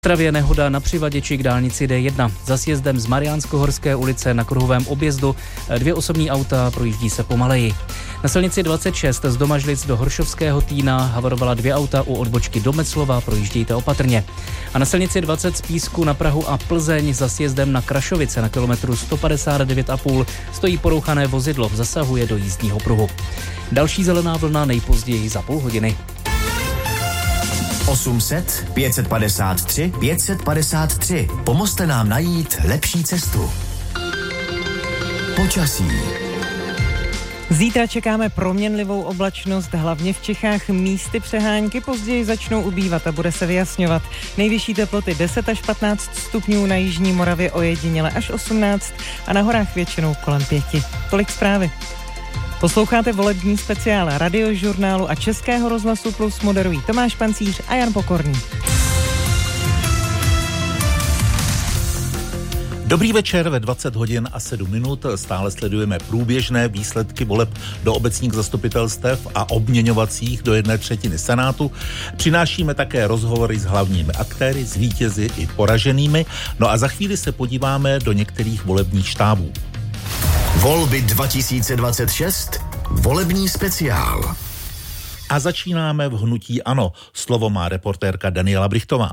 Ostravě nehoda na přivaděči k dálnici D1. Za sjezdem z Mariánskohorské ulice na kruhovém objezdu 2 osobní auta, projíždí se pomaleji. Na silnici 26 z Domažlic do Horšovského Týna havarovala 2 auta u odbočky do Metzlova, projíždějte opatrně. A na silnici 20 z Písku na Prahu a Plzeň za sjezdem na Krašovice na kilometru 159,5 stojí porouchané vozidlo, zasahuje do jízdního pruhu. Další zelená vlna nejpozději za půl hodiny. 800 553 553. Pomozte nám najít lepší cestu. Počasí. Zítra čekáme proměnlivou oblačnost, hlavně v Čechách místy přehánky, později začnou ubývat a bude se vyjasňovat. Nejvyšší teploty 10 až 15 stupňů, na jižní Moravě ojediněle až 18 a na horách většinou kolem 5. Tolik zprávy. Posloucháte volební speciál Radiožurnálu a Českého rozhlasu Plus, moderují Tomáš Pancíř a Jan Pokorný. Dobrý večer, ve 20 hodin a 7 minut stále sledujeme průběžné výsledky voleb do obecních zastupitelstev a obměňovacích do 1/3 Senátu. Přinášíme také rozhovory s hlavními aktéry, s vítězi i poraženými. No a za chvíli se podíváme do některých volebních štábů. Volby 2026, volební speciál. A začínáme v hnutí ANO. Slovo má reportérka Daniela Brichtová.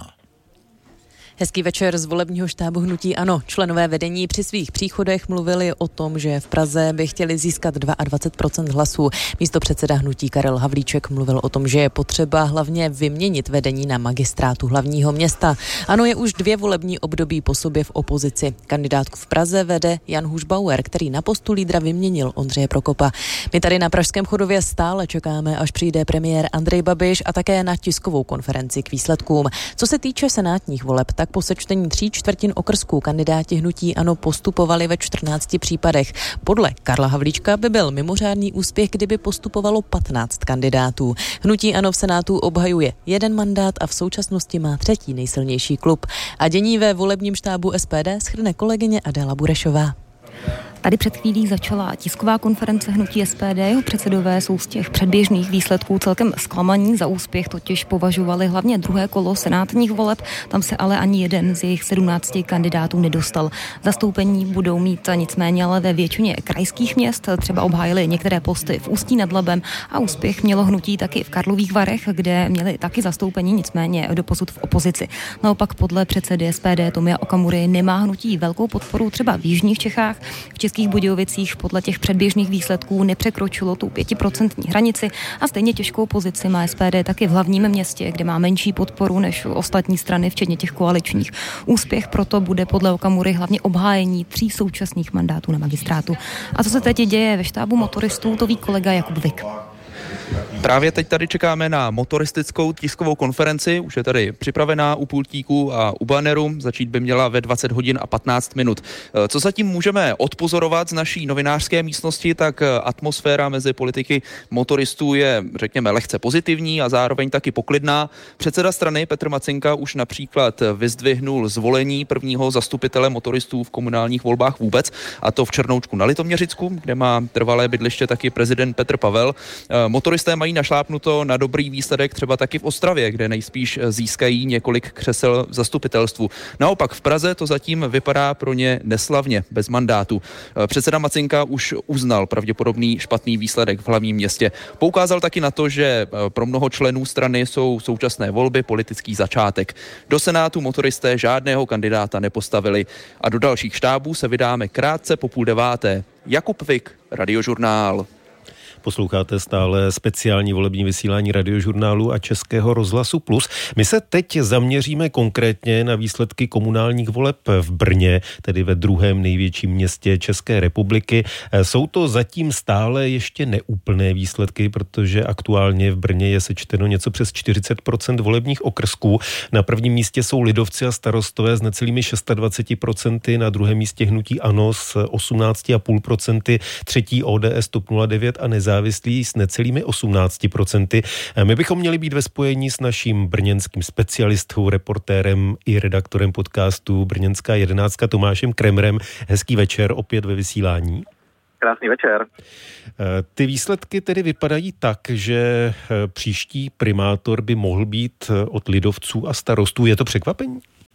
Hezký večer z volebního štábu hnutí ANO. Členové vedení při svých příchodech mluvili o tom, že v Praze by chtěli získat 22% hlasů. Místopředseda hnutí Karel Havlíček mluvil o tom, že je potřeba hlavně vyměnit vedení na magistrátu hlavního města. ANO je už 2 volební období po sobě v opozici. Kandidátku v Praze vede Jan Hušbauer, který na postu lídra vyměnil Ondřeje Prokopa. My tady na Pražském chodově stále čekáme, až přijde premiér Andrej Babiš a také na tiskovou konferenci k výsledkům. Co se týče senátních voleb, tak po sečtení 3/4 okrsků kandidáti hnutí ANO postupovali ve 14 případech. Podle Karla Havlíčka by byl mimořádný úspěch, kdyby postupovalo 15 kandidátů. Hnutí ANO v Senátu obhajuje 1 mandát a v současnosti má 3. nejsilnější klub. A dění ve volebním štábu SPD shrne kolegyně Adéla Burešová. Tady před chvílí začala tisková konference hnutí SPD. Jeho předsedové jsou z těch předběžných výsledků celkem zklamaní. Za úspěch totiž považovali hlavně druhé kolo senátních voleb. Tam se ale ani jeden z jejich 17 kandidátů nedostal. Zastoupení budou mít nicméně ale ve většině krajských měst. Třeba obhájili některé posty v Ústí nad Labem a úspěch mělo hnutí taky v Karlových Varech, kde měli taky zastoupení, nicméně doposud v opozici. Naopak podle předsedy SPD Tomia Okamury nemá hnutí velkou podporu třeba v jižních Čechách. V Českých Budějovicích podle těch předběžných výsledků nepřekročilo tu 5% hranici a stejně těžkou pozici má SPD taky v hlavním městě, kde má menší podporu než ostatní strany, včetně těch koaličních. Úspěch proto bude podle Okamury hlavně obhájení 3 současných mandátů na magistrátu. A co se teď děje ve štábu motoristů, to ví kolega Jakub Vik. Právě teď tady čekáme na motoristickou tiskovou konferenci, už je tady připravená u pultíku a u banneru, začít by měla ve 20 hodin a 15 minut. Co zatím můžeme odpozorovat z naší novinářské místnosti, tak atmosféra mezi politiky motoristů je, řekněme, lehce pozitivní a zároveň taky poklidná. Předseda strany Petr Macinka už například vyzdvihnul zvolení prvního zastupitele motoristů v komunálních volbách vůbec, a to v Černoučku na Litoměřicku, kde má trvalé bydliště taky prezident Petr Pavel. Motoristé mají našlápnuto na dobrý výsledek třeba taky v Ostravě, kde nejspíš získají několik křesel v zastupitelstvu. Naopak v Praze to zatím vypadá pro ně neslavně, bez mandátu. Předseda Macinka už uznal pravděpodobný špatný výsledek v hlavním městě. Poukázal taky na to, že pro mnoho členů strany jsou současné volby politický začátek. Do Senátu motoristé žádného kandidáta nepostavili a do dalších štábů se vydáme krátce po 8:30. Jakub Vik, Radiožurnál. Posloucháte stále speciální volební vysílání Radiožurnálu a Českého rozhlasu Plus. My se teď zaměříme konkrétně na výsledky komunálních voleb v Brně, tedy ve druhém největším městě České republiky. Jsou to zatím stále ještě neúplné výsledky, protože aktuálně v Brně je sečteno něco přes 40% volebních okrsků. Na prvním místě jsou lidovci a starostové s necelými 26%, na druhém místě hnutí ANO s 18,5%, třetí ODS, TOP 09 a nezávislí s necelými 18%. My bychom měli být ve spojení s naším brněnským specialistou, reportérem i redaktorem podcastu Brněnská 11 Tomášem Kremrem. Hezký večer opět ve vysílání. Krásný večer. Ty výsledky tedy vypadají tak, že příští primátor by mohl být od lidovců a starostů. Je to překvapení?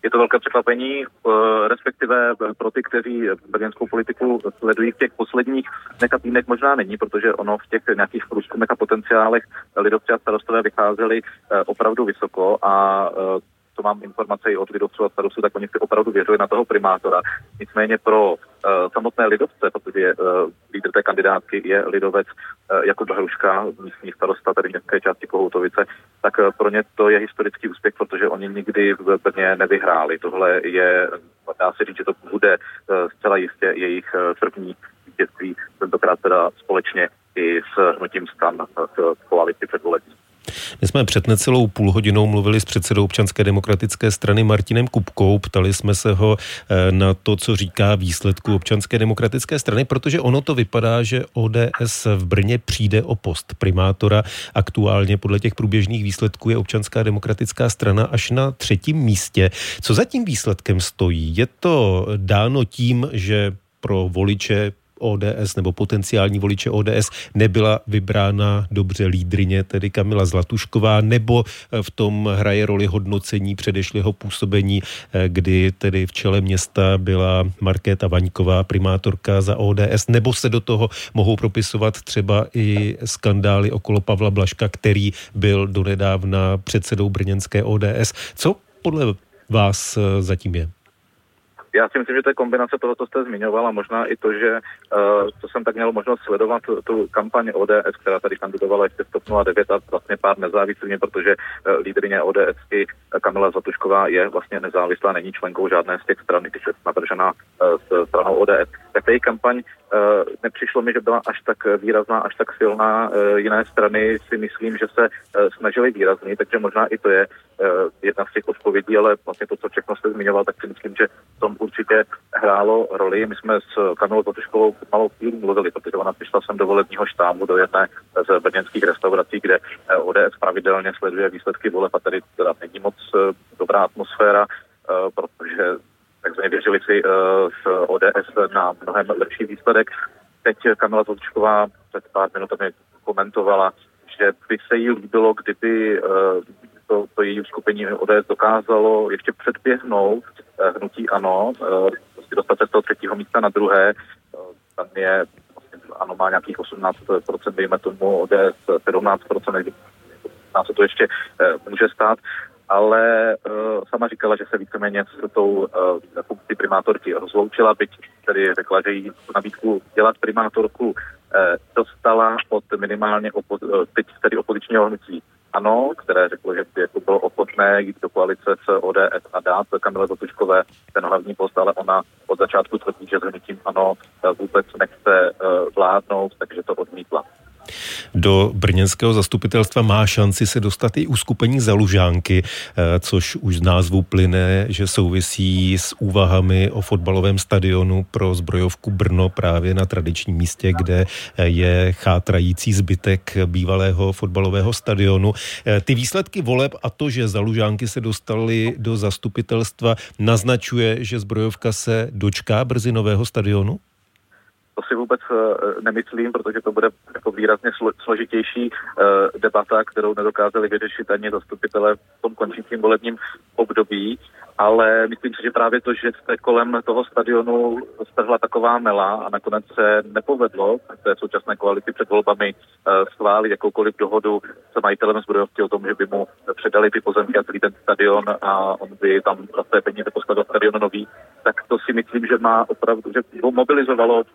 je to velké překvapení, respektive pro ty, kteří brněnskou politiku sledují v těch posledních týdnech možná není, protože ono v těch nějakých průzkumech a potenciálech lidovci a starostové vycházeli opravdu vysoko a to mám informace i od lidovců a starostů, tak oni si opravdu věřili na toho primátora. Nicméně pro samotné lidovce, protože lídr té kandidátky je lidovec Jakub Hruška, místní starosta tady městské části Kohoutovice, tak pro ně to je historický úspěch, protože oni nikdy v Brně nevyhráli. Tohle je, dá se říct, že to bude zcela jistě jejich první vítězství, tentokrát teda společně i s hnutím STAN v koalici předvolební. My jsme před necelou půl hodinou mluvili s předsedou Občanské demokratické strany Martinem Kupkou. Ptali jsme se ho na to, co říká výsledku Občanské demokratické strany, protože ono to vypadá, že ODS v Brně přijde o post primátora. Aktuálně podle těch průběžných výsledků je Občanská demokratická strana až na 3. místě. Co za tím výsledkem stojí? Je to dáno tím, že pro voliče ODS nebo potenciální voliče ODS nebyla vybrána dobře lídryně, tedy Kamila Zlatušková, nebo v tom hraje roli hodnocení předešlého působení, kdy tedy v čele města byla Markéta Vaňková, primátorka za ODS, nebo se do toho mohou propisovat třeba i skandály okolo Pavla Blažka, který byl donedávna předsedou brněnské ODS. Co podle vás zatím je? Já si myslím, že to je kombinace toho, co jste zmiňoval, a možná i to, že to jsem tak měl možnost sledovat tu kampaň ODS, která tady kandidovala ještě v TOP 09 a vlastně pár nezávislých, protože lídryně ODSky Kamila Zlatušková je vlastně nezávislá, není členkou žádné z těch stran, když je navržená s stranou ODS. Tak její kampaň nepřišlo mi, že byla až tak výrazná, až tak silná. Jiné strany si myslím, že se snažili výrazný, takže možná i to je jedna z těch odpovědí, ale vlastně to, co všechno jste zmiňoval, tak si myslím, že v tom určitě hrálo roli. My jsme s Kamilou Zlatuškovou malou chvíli mluvili, protože ona přišla sem do volebního štábu, do jedné z brněnských restaurací, kde ODS pravidelně sleduje výsledky voleb a tady teda není moc dobrá atmosféra, protože takzvaně věřili si z ODS na mnohem lepší výsledek. Teď Kamila Zlatušková před pár minutami komentovala, že by se jí líbilo, kdyby to její uskupení ODS dokázalo ještě předběhnout hnutí ANO, prostě dostat se z toho 3. místa na 2. Tam je, ANO má nějakých 18%, dejme tomu, ODS 17%, nám se to ještě může stát, ale sama říkala, že se víceméně s tou funkcí primátorky rozloučila, byť tedy řekla, že jí nabídku dělat primátorku dostala od minimálně teď tedy opozičního hnutí ANO, které řeklo, že by jako bylo ochotné jít do koalice s ODS a dát Kamile Zlatuškové ten hlavní post, ale ona od začátku tvrdí, že s hnutím ANO vůbec nechce vládnout, takže to odmítla. Do brněnského zastupitelstva má šanci se dostat i uskupení Za Lužánky, což už z názvu plyne, že souvisí s úvahami o fotbalovém stadionu pro zbrojovku Brno právě na tradičním místě, kde je chátrající zbytek bývalého fotbalového stadionu. Ty výsledky voleb a to, že Za Lužánky se dostali do zastupitelstva, naznačuje, že zbrojovka se dočká brzy nového stadionu? To si vůbec nemyslím, protože to bude jako výrazně složitější debata, kterou nedokázali vyřešit ani zastupitelé v tom končícím volebním období, ale myslím si, že právě to, že se kolem toho stadionu strhla taková mela a nakonec se nepovedlo v té současné koalici před volbami schválit jakoukoliv dohodu s majitelem zbrojovky o tom, že by mu předali ty pozemky a celý ten stadion a on by tam za té peníze postavil stadion nový, tak to si myslím, že má opravdu, že mobilizovalo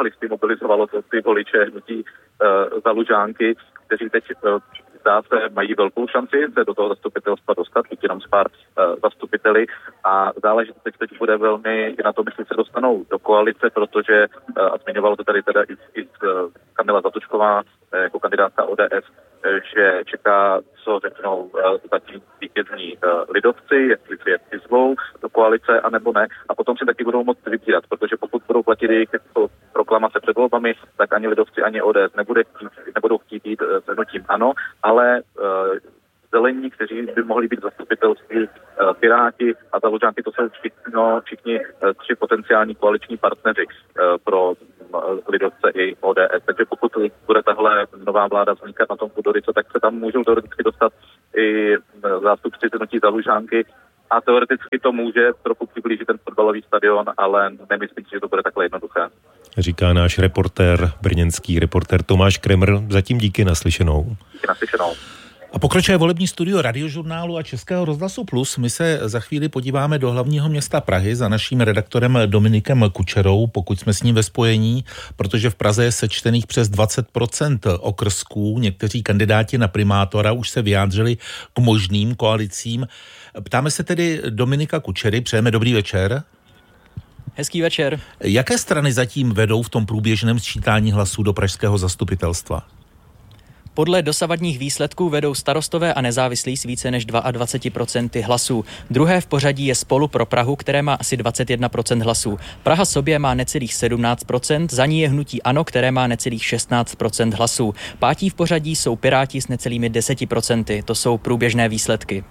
to ty voliče hnutí Za Lužánky, kteří teď zdá se mají velkou šanci se do toho zastupitelstva dostat, byť jenom s pár zastupiteli a záleží teď bude velmi na tom, jestli se dostanou do koalice, protože a zmiňovalo to tady teda i Kamila Zlatušková jako kandidátka ODS, že čeká, co řeknou zatím vítězní lidovci, jestli si je přizvou do koalice, anebo ne. A potom si taky budou moct vybírat, protože pokud budou platit jejich proklamace před volbami, tak ani lidovci, ani ODS nebudou chtít jít s hnutím ANO, ale zelení, kteří by mohli být zastupitelství, Piráti a Za Lužánky, to jsou všichni 3 potenciální koaliční partneři pro lidovce i ODS. Takže pokud bude tahle nová vláda vznikat na tom Pudorice, tak se tam můžou teoreticky dostat i zástupci hnutí Za Lužánky a teoreticky to může trochu přiblížit ten fotbalový stadion, ale nemyslím si, že to bude takhle jednoduché. Říká náš reportér, brněnský reportér Tomáš Kremr. Zatím díky, naslyšenou. Díky, naslyšenou. A pokračuje volební studio Radiožurnálu a Českého rozhlasu Plus. My se za chvíli podíváme do hlavního města Prahy za naším redaktorem Dominikem Kučerou, pokud jsme s ním ve spojení, protože v Praze je sečtených přes 20% okrsků. Někteří kandidáti na primátora už se vyjádřili k možným koalicím. Ptáme se tedy Dominika Kučery, přejeme dobrý večer. Hezký večer. Jaké strany zatím vedou v tom průběžném sčítání hlasů do pražského zastupitelstva? Podle dosavadních výsledků vedou Starostové a nezávislí s více než 22% hlasů. Druhé v pořadí je Spolu pro Prahu, které má asi 21% hlasů. Praha sobě má necelých 17%, za ní je hnutí ANO, které má necelých 16% hlasů. Pátí v pořadí jsou Piráti s necelými 10%. To jsou průběžné výsledky.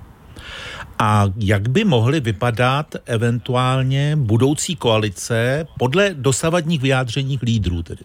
A jak by mohly vypadat eventuálně budoucí koalice podle dosavadních vyjádření lídrů tedy?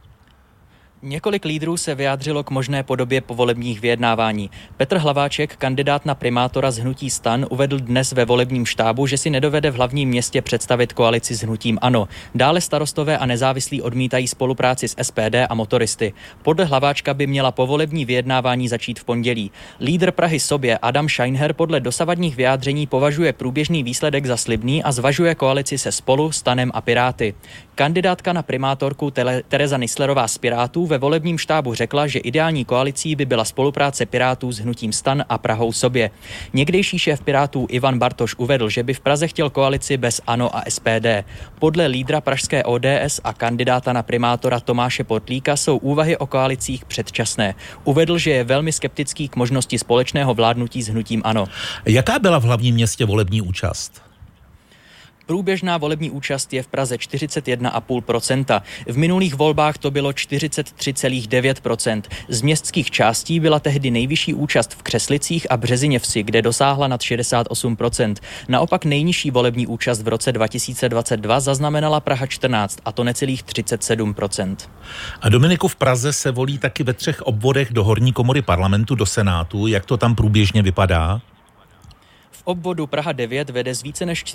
Několik lídrů se vyjádřilo k možné podobě povolebních vyjednávání. Petr Hlaváček, kandidát na primátora z hnutí STAN, uvedl dnes ve volebním štábu, že si nedovede v hlavním městě představit koalici s hnutím ANO. Dále Starostové a nezávislí odmítají spolupráci s SPD a motoristy. Podle Hlaváčka by měla povolební vyjednávání začít v pondělí. Lídr Prahy sobě Adam Scheinher podle dosavadních vyjádření považuje průběžný výsledek za slibný a zvažuje koalici se Spolu, STANem a Piráty. Kandidátka na primátorku Tereza Nisslerová z Pirátů ve volebním štábu řekla, že ideální koalicí by byla spolupráce Pirátů s hnutím STAN a Prahou sobě. Někdejší šéf Pirátů Ivan Bartoš uvedl, že by v Praze chtěl koalici bez ANO a SPD. Podle lídra pražské ODS a kandidáta na primátora Tomáše Potlíka jsou úvahy o koalicích předčasné. Uvedl, že je velmi skeptický k možnosti společného vládnutí s hnutím ANO. Jaká byla v hlavním městě volební účast? Průběžná volební účast je v Praze 41,5%. V minulých volbách to bylo 43,9%. Z městských částí byla tehdy nejvyšší účast v Křeslicích a Březiněvsi, kde dosáhla nad 68%. Naopak nejnižší volební účast v roce 2022 zaznamenala Praha 14, a to necelých 37%. A Dominiku, v Praze se volí taky ve 3 obvodech do horní komory parlamentu, do Senátu. Jak to tam průběžně vypadá? V obvodu Praha 9 vede z více než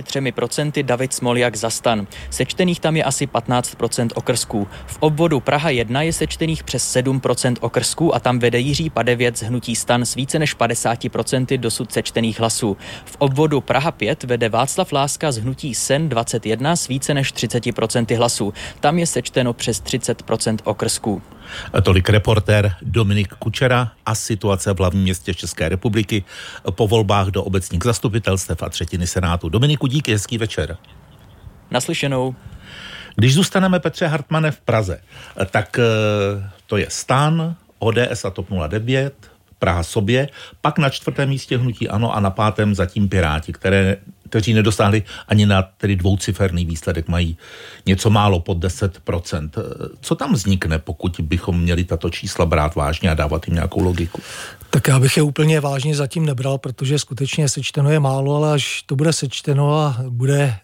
43% David Smoljak za STAN. Sečtených tam je asi 15% okrsků. V obvodu Praha 1 je sečtených přes 7% okrsků a tam vede Jiří Padevět z hnutí STAN s více než 50% dosud sečtených hlasů. V obvodu Praha 5 vede Václav Láska z hnutí SEN 21 s více než 30% hlasů. Tam je sečteno přes 30% okrsků. Tolik reportér Dominik Kučera a situace v hlavním městě České republiky po volbách do obecních zastupitelstev a třetiny Senátu. Dominiku, díky, hezký večer. Naslyšenou. Když zůstaneme, Petře Hartmane, v Praze, tak to je STAN, ODS a TOP 09, Praha sobě, pak na 4. místě hnutí ANO a na 5. zatím Piráti, kteří nedosáhli ani na tedy dvouciferný výsledek, mají něco málo pod 10%. Co tam vznikne, pokud bychom měli tato čísla brát vážně a dávat jim nějakou logiku? Tak já bych je úplně vážně zatím nebral, protože skutečně sečteno je málo, ale až to bude sečteno a bude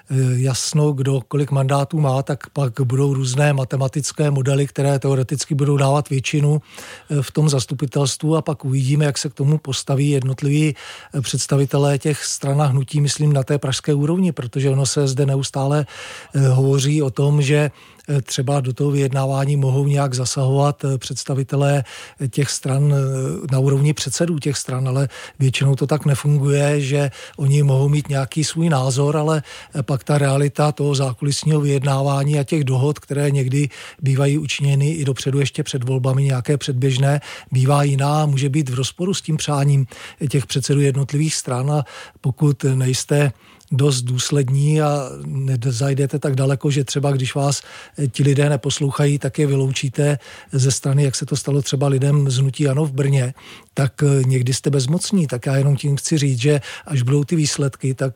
jasno, kdo kolik mandátů má, tak pak budou různé matematické modely, které teoreticky budou dávat většinu v tom zastupitelstvu a pak uvidíme, jak se k tomu postaví jednotliví představitelé těch stran a hnutí, myslím, na té pražské úrovni, protože ono se zde neustále hovoří o tom, že třeba do toho vyjednávání mohou nějak zasahovat představitelé těch stran na úrovni předsedů těch stran, ale většinou to tak nefunguje, že oni mohou mít nějaký svůj názor, ale pak ta realita toho zákulisního vyjednávání a těch dohod, které někdy bývají učiněny i dopředu ještě před volbami nějaké předběžné, bývá jiná, může být v rozporu s tím přáním těch předsedů jednotlivých stran a pokud nejste dost důslední a nezajdete tak daleko, že třeba když vás ti lidé neposlouchají, tak je vyloučíte ze strany, jak se to stalo třeba lidem z hnutí ANO v Brně, tak někdy jste bezmocní. Tak já jenom tím chci říct, že až budou ty výsledky, tak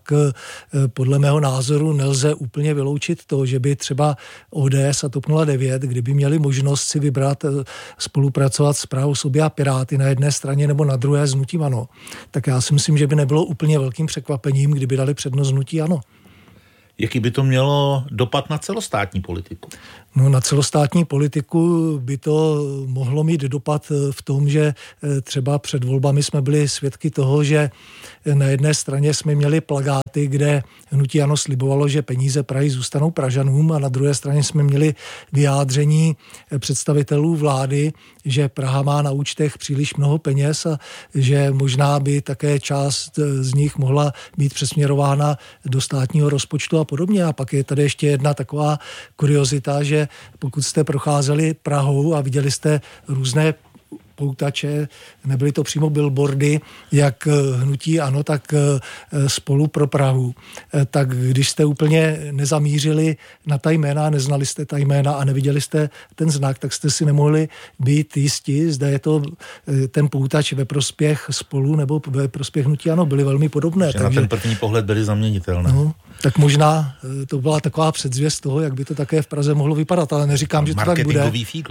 podle mého názoru nelze úplně vyloučit to, že by třeba ODS a TOP 09, kdyby měli možnost si vybrat spolupracovat s Prahou sobě a Piráty na jedné straně nebo na druhé s hnutím ANO, tak já si myslím, že by nebylo úplně velkým překvapením, kdyby dali přednost hnutí ANO. Jaký by to mělo dopad na celostátní politiku? No, na celostátní politiku by to mohlo mít dopad v tom, že třeba před volbami jsme byli svědky toho, že na jedné straně jsme měli plakáty, kde hnutí ANO slibovalo, že peníze Prahy zůstanou Pražanům, a na druhé straně jsme měli vyjádření představitelů vlády, že Praha má na účtech příliš mnoho peněz a že možná by také část z nich mohla být přesměrována do státního rozpočtu a podobně. A pak je tady ještě jedna taková kuriozita, že pokud jste procházeli Prahou a viděli jste různé poutače, nebyly to přímo billboardy, jak hnutí ANO, tak Spolu pro Prahu. Tak když jste úplně nezamířili na ta jména, neznali jste ta jména a neviděli jste ten znak, tak jste si nemohli být jistí, zda je to ten poutač ve prospěch Spolu nebo ve prospěch hnutí ANO. Byly velmi podobné. Takže na ten první pohled byly zaměnitelné. No, tak možná to byla taková předzvěst toho, jak by to také v Praze mohlo vypadat, ale neříkám, že to tak bude.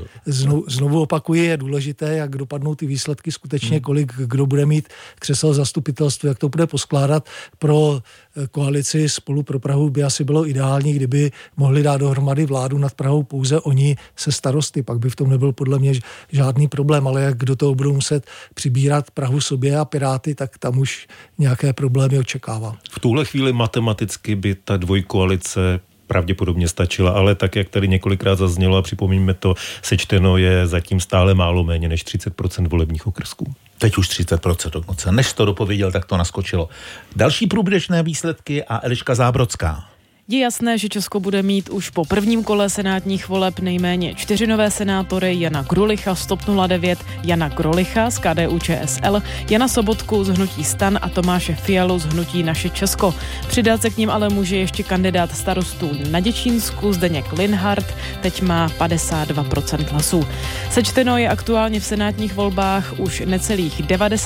Znovu opakuji, je důležité, jak dopadnou ty výsledky skutečně, kolik kdo bude mít křesel zastupitelstvu, jak to bude poskládat. Pro koalici Spolu pro Prahu by asi bylo ideální, kdyby mohli dát dohromady vládu nad Prahou pouze oni se starosty, pak by v tom nebyl podle mě žádný problém, ale jak do toho budou muset přibírat Prahu sobě a Piráty, tak tam už nějaké problémy očekávám. V tuhle chvíli matematicky by ta dvojkoalice pravděpodobně stačila, ale tak, jak tady několikrát zaznělo a připomíníme to, sečteno je zatím stále málo méně než 30% volebních okrsků. Teď už 30% dokonce. Než to dopověděl, tak to naskočilo. Další průběžné výsledky a Eliška Zábrodská. Je jasné, že Česko bude mít už po prvním kole senátních voleb nejméně 4 nové senátory: Jana Grulicha z TOP 09, Jana Grolicha z KDU-ČSL, Jana Sobotku z hnutí STAN a Tomáše Fialu z hnutí Naše Česko. Přidat se k ním ale může ještě kandidát starostů na Děčínsku Zdeněk Linhart, teď má 52% hlasů. Sečteno je aktuálně v senátních volbách už necelých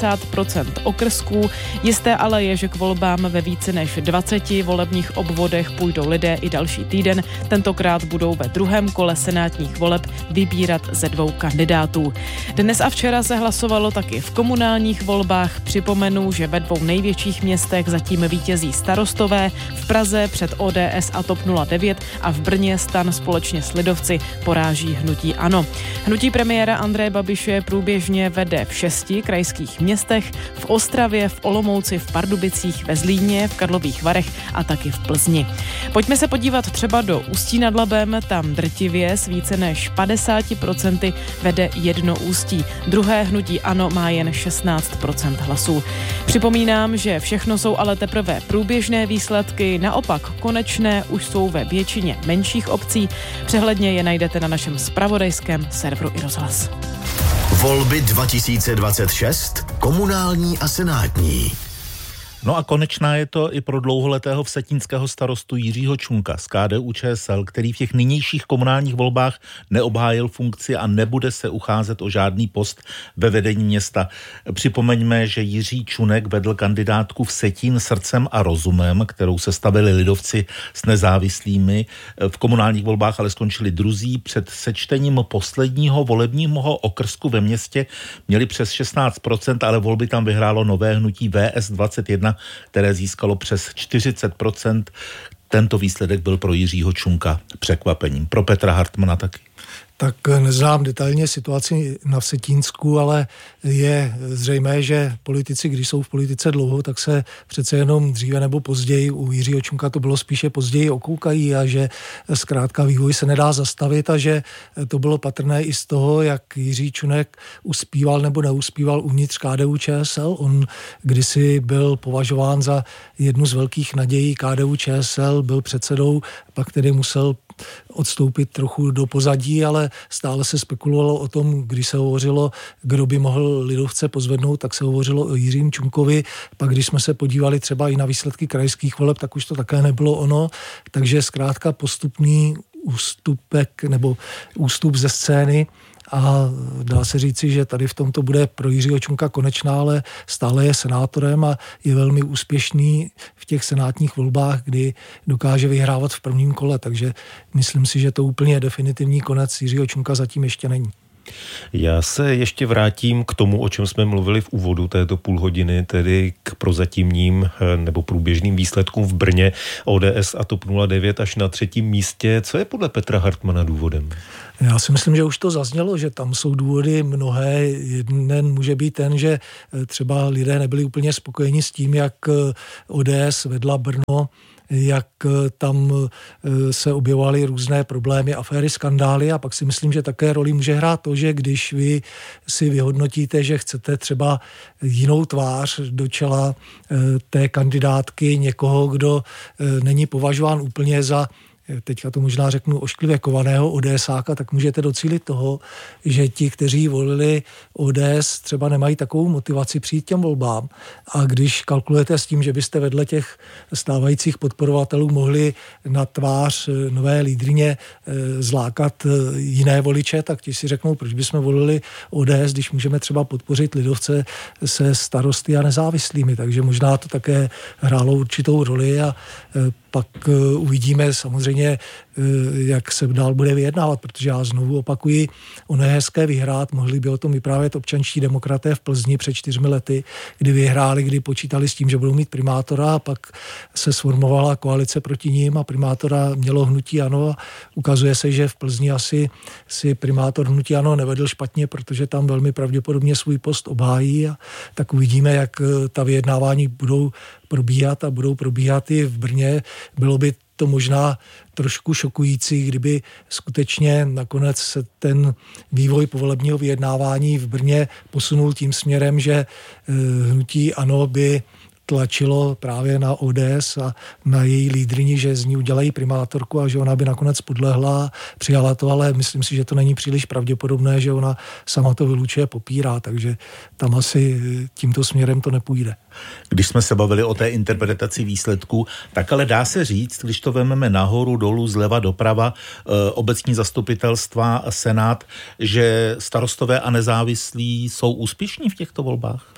90% okrsků. Jisté ale je, že k volbám ve více než 20 volebních obvodech půjdou lidé i další týden. Tentokrát budou ve druhém kole senátních voleb vybírat ze 2 kandidátů. Dnes a včera se hlasovalo taky v komunálních volbách. Připomenu, že ve 2 největších městech zatím vítězí starostové, v Praze před ODS a TOP 09 a v Brně STAN společně s lidovci poráží hnutí ANO. Hnutí premiéra Andreje Babiše průběžně vede v 6 krajských městech, v Ostravě, v Olomouci, v Pardubicích, ve Zlíně, v Karlových Varech a taky v Plzni. Pojďme se podívat třeba do Ústí nad Labem, tam drtivě s více než 50% vede jedno Ústí. Druhé hnutí ANO má jen 16% hlasů. Připomínám, že všechno jsou ale teprve průběžné výsledky, naopak konečné už jsou ve většině menších obcí. Přehledně je najdete na našem zpravodajském serveru iRozhlas. Volby 2026, komunální a senátní. No a konečná je to i pro dlouholetého vsetínského starostu Jiřího Čunka z KDU-ČSL, který v těch nynějších komunálních volbách neobhájil funkci a nebude se ucházet o žádný post ve vedení města. Připomeňme, že Jiří Čunek vedl kandidátku Vsetín srdcem a rozumem, kterou se stavili lidovci s nezávislými. V komunálních volbách ale skončili druzí. Před sečtením posledního volebního okrsku ve městě měli přes 16%, ale volby tam vyhrálo nové hnutí VS21, které získalo přes 40%. Tento výsledek byl pro Jiřího Čunka překvapením. Pro Petra Hartmana taky. Tak neznám detailně situaci na Vsetínsku, ale je zřejmé, že politici, když jsou v politice dlouho, tak se přece jenom dříve nebo později, u Jiřího Čunka to bylo spíše později, okoukají a že zkrátka vývoj se nedá zastavit a že to bylo patrné i z toho, jak Jiří Čunek uspíval nebo neuspíval uvnitř KDU-ČSL. On kdysi byl považován za jednu z velkých nadějí KDU-ČSL, byl předsedou, pak tedy musel odstoupit trochu do pozadí, ale stále se spekulovalo o tom, když se hovořilo, kdo by mohl lidovce pozvednout, tak se hovořilo o Jiřím Čunkovi. Pak když jsme se podívali třeba i na výsledky krajských voleb, tak už to také nebylo ono. Takže zkrátka postupný ústupek nebo ústup ze scény a dá se říci, že tady v tomto bude pro Jiřího Čunka konečná, ale stále je senátorem a je velmi úspěšný v těch senátních volbách, kdy dokáže vyhrávat v prvním kole, takže myslím si, že to úplně definitivní konec Jiřího Čunka zatím ještě není. Já se ještě vrátím k tomu, o čem jsme mluvili v úvodu této půl hodiny, tedy k prozatímním nebo průběžným výsledkům v Brně. ODS a TOP 09 až na 3. místě. Co je podle Petra Hartmana důvodem? Já si myslím, že už to zaznělo, že tam jsou důvody mnohé. Jeden může být ten, že třeba lidé nebyli úplně spokojeni s tím, jak ODS vedla Brno, jak tam se objevovaly různé problémy, aféry, skandály, a pak si myslím, že také roli může hrát to, že když vy si vyhodnotíte, že chcete třeba jinou tvář do čela té kandidátky, někoho, kdo není považován úplně za, teďka to možná řeknu, ošklivě kovaného ODSáka, tak můžete docílit toho, že ti, kteří volili ODS, třeba nemají takovou motivaci přijít těm volbám. A když kalkulujete s tím, že byste vedle těch stávajících podporovatelů mohli na tvář nové lídryně zlákat jiné voliče, tak ti si řeknou, proč bychom volili ODS, když můžeme třeba podpořit lidovce se starosty a nezávislými. Takže možná to také hrálo určitou roli a pak uvidíme samozřejmě, jak se dál bude vyjednávat, protože já znovu opakuji, ono je hezké vyhrát, mohli by o tom vyprávět občanští demokraté v Plzni před 4 lety, kdy vyhráli, kdy počítali s tím, že budou mít primátora, a pak se sformovala koalice proti ním a primátora mělo hnutí ANO a ukazuje se, že v Plzni asi si primátor hnutí ANO nevedl špatně, protože tam velmi pravděpodobně svůj post obhájí, a tak uvidíme, jak ta vyjednávání budou probíhat a budou probíhat i v Brně. Bylo by to možná trošku šokující, kdyby skutečně nakonec se ten vývoj povolebního vyjednávání v Brně posunul tím směrem, že hnutí ANO by tlačilo právě na ODS a na její lídryni, že z ní udělají primátorku a že ona by nakonec podlehla a přijala to, ale myslím si, že to není příliš pravděpodobné, že ona sama to vylučuje, popírá, takže tam asi tímto směrem to nepůjde. Když jsme se bavili o té interpretaci výsledků, tak ale dá se říct, když to vezmeme nahoru, dolů, zleva, doprava, obecní zastupitelstva, senát, že starostové a nezávislí jsou úspěšní v těchto volbách?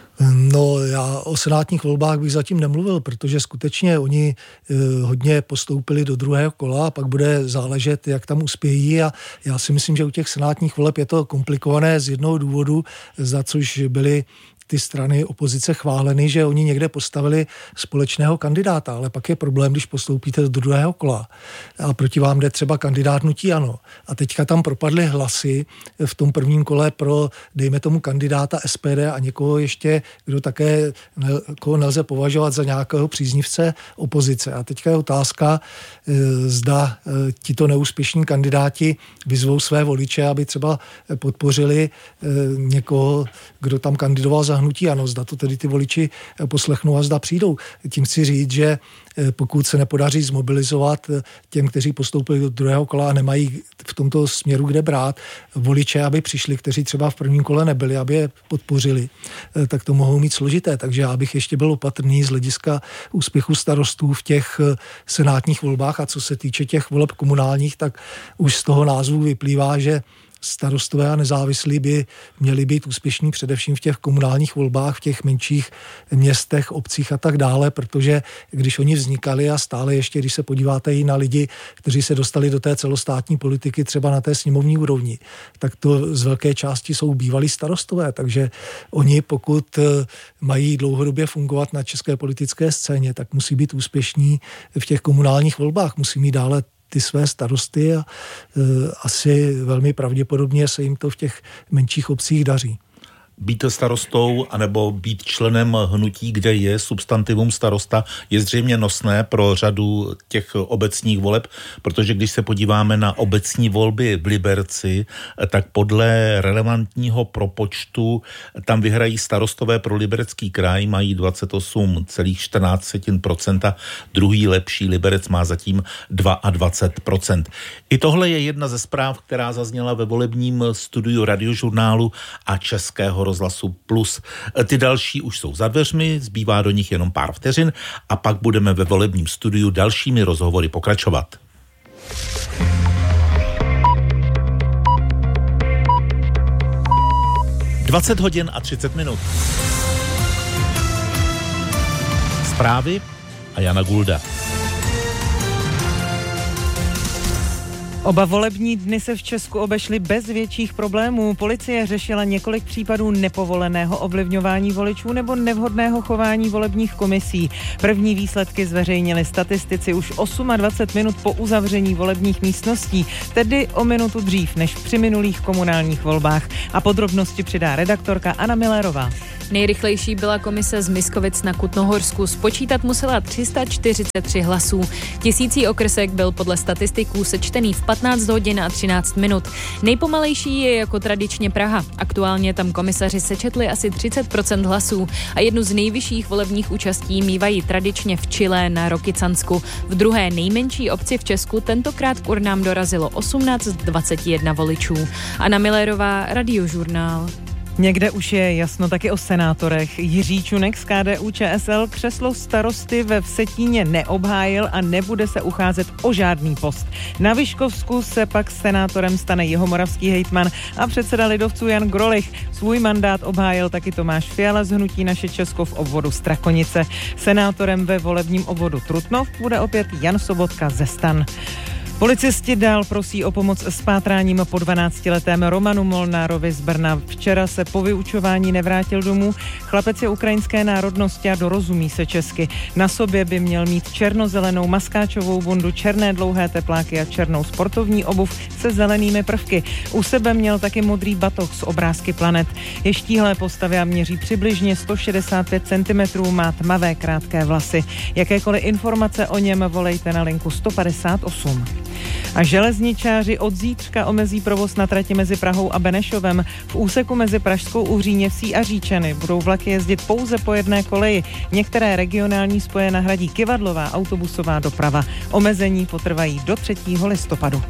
No, já o senátních volbách bych zatím nemluvil, protože skutečně oni hodně postoupili do druhého kola a pak bude záležet, jak tam uspějí, a já si myslím, že u těch senátních voleb je to komplikované z jednoho důvodu, za což byly ty strany opozice chváleny, že oni někde postavili společného kandidáta, ale pak je problém, když postoupíte do druhého kola a proti vám jde třeba kandidát hnutí ANO. A teďka tam propadly hlasy v tom prvním kole pro, dejme tomu, kandidáta SPD a někoho ještě, kdo také, koho nelze považovat za nějakého příznivce opozice. A teďka je otázka, zda tito neúspěšní kandidáti vyzvou své voliče, aby třeba podpořili někoho, kdo tam kandidoval za hnutí ANO, zda to tedy ty voliči poslechnou a zda přijdou. Tím chci říct, že pokud se nepodaří zmobilizovat těm, kteří postoupili do druhého kola a nemají v tomto směru kde brát voliče, aby přišli, kteří třeba v prvním kole nebyli, aby je podpořili, tak to mohou mít složité. Takže já bych ještě byl opatrný z hlediska úspěchu starostů v těch senátních volbách, a co se týče těch voleb komunálních, tak už z toho názvu vyplývá, že starostové a nezávislí by měli být úspěšní především v těch komunálních volbách, v těch menších městech, obcích a tak dále, protože když oni vznikali a stále ještě, když se podíváte i na lidi, kteří se dostali do té celostátní politiky třeba na té sněmovní úrovni, tak to z velké části jsou bývalí starostové, takže oni, pokud mají dlouhodobě fungovat na české politické scéně, tak musí být úspěšní v těch komunálních volbách, musí mít dále ty své starosty a asi velmi pravděpodobně se jim to v těch menších obcích daří. Být starostou anebo být členem hnutí, kde je substantivum starosta, je zřejmě nosné pro řadu těch obecních voleb, protože když se podíváme na obecní volby v Liberci, tak podle relevantního propočtu tam vyhrají starostové pro Liberecký kraj, mají 28,14%, druhý lepší Liberec má zatím 22%. I tohle je jedna ze zpráv, která zazněla ve volebním studiu Radiožurnálu a Českého rozhlasu Plus. Ty další už jsou za dveřmi, zbývá do nich jenom pár vteřin a pak budeme ve volebním studiu dalšími rozhovory pokračovat. Dvacet hodin a 30 minut. Zprávy a Jana Gulda. Oba volební dny se v Česku obešly bez větších problémů. Policie řešila několik případů nepovoleného ovlivňování voličů nebo nevhodného chování volebních komisí. První výsledky zveřejnili statistici už 28 minut po uzavření volebních místností, tedy o minutu dřív než při minulých komunálních volbách. A podrobnosti přidá redaktorka Anna Millerová. Nejrychlejší byla komise z Miskovic na Kutnohorsku. Spočítat musela 343 hlasů. Tisící okrsek byl podle statistiků sečtený v 15 hodin a 13 minut. Nejpomalejší je jako tradičně Praha. Aktuálně tam komisaři sečetli asi 30% hlasů a jednu z nejvyšších volebních účastí mívají tradičně v Chile na Rokycansku. V druhé nejmenší obci v Česku tentokrát k urnám dorazilo 18 z 21 voličů. Anna Millerová, Radiožurnál. Někde už je jasno taky o senátorech. Jiří Čunek z KDU-ČSL křeslo starosty ve Vsetíně neobhájil a nebude se ucházet o žádný post. Na Vyškovsku se pak senátorem stane jihomoravský hejtman a předseda lidovců Jan Grolich. Svůj mandát obhájil taky Tomáš Fiala z hnutí Naše Česko v obvodu Strakonice. Senátorem ve volebním obvodu Trutnov bude opět Jan Sobotka ze STAN. Policisti dál prosí o pomoc s pátráním po 12letém Romanu Molnárovi z Brna. Včera se po vyučování nevrátil domů. Chlapec je ukrajinské národnosti a dorozumí se česky. Na sobě by měl mít černozelenou maskáčovou bundu, černé dlouhé tepláky a černou sportovní obuv se zelenými prvky. U sebe měl taky modrý batoh s obrázky planet. Je štíhlé postavy a měří přibližně 165 cm, má tmavé krátké vlasy. Jakékoliv informace o něm volejte na linku 158. A železničáři od zítřka omezí provoz na trati mezi Prahou a Benešovem. V úseku mezi Pražskou Uhříněvsí a Říčany budou vlaky jezdit pouze po jedné koleji. Některé regionální spoje nahradí kyvadlová autobusová doprava. Omezení potrvají do 3. listopadu.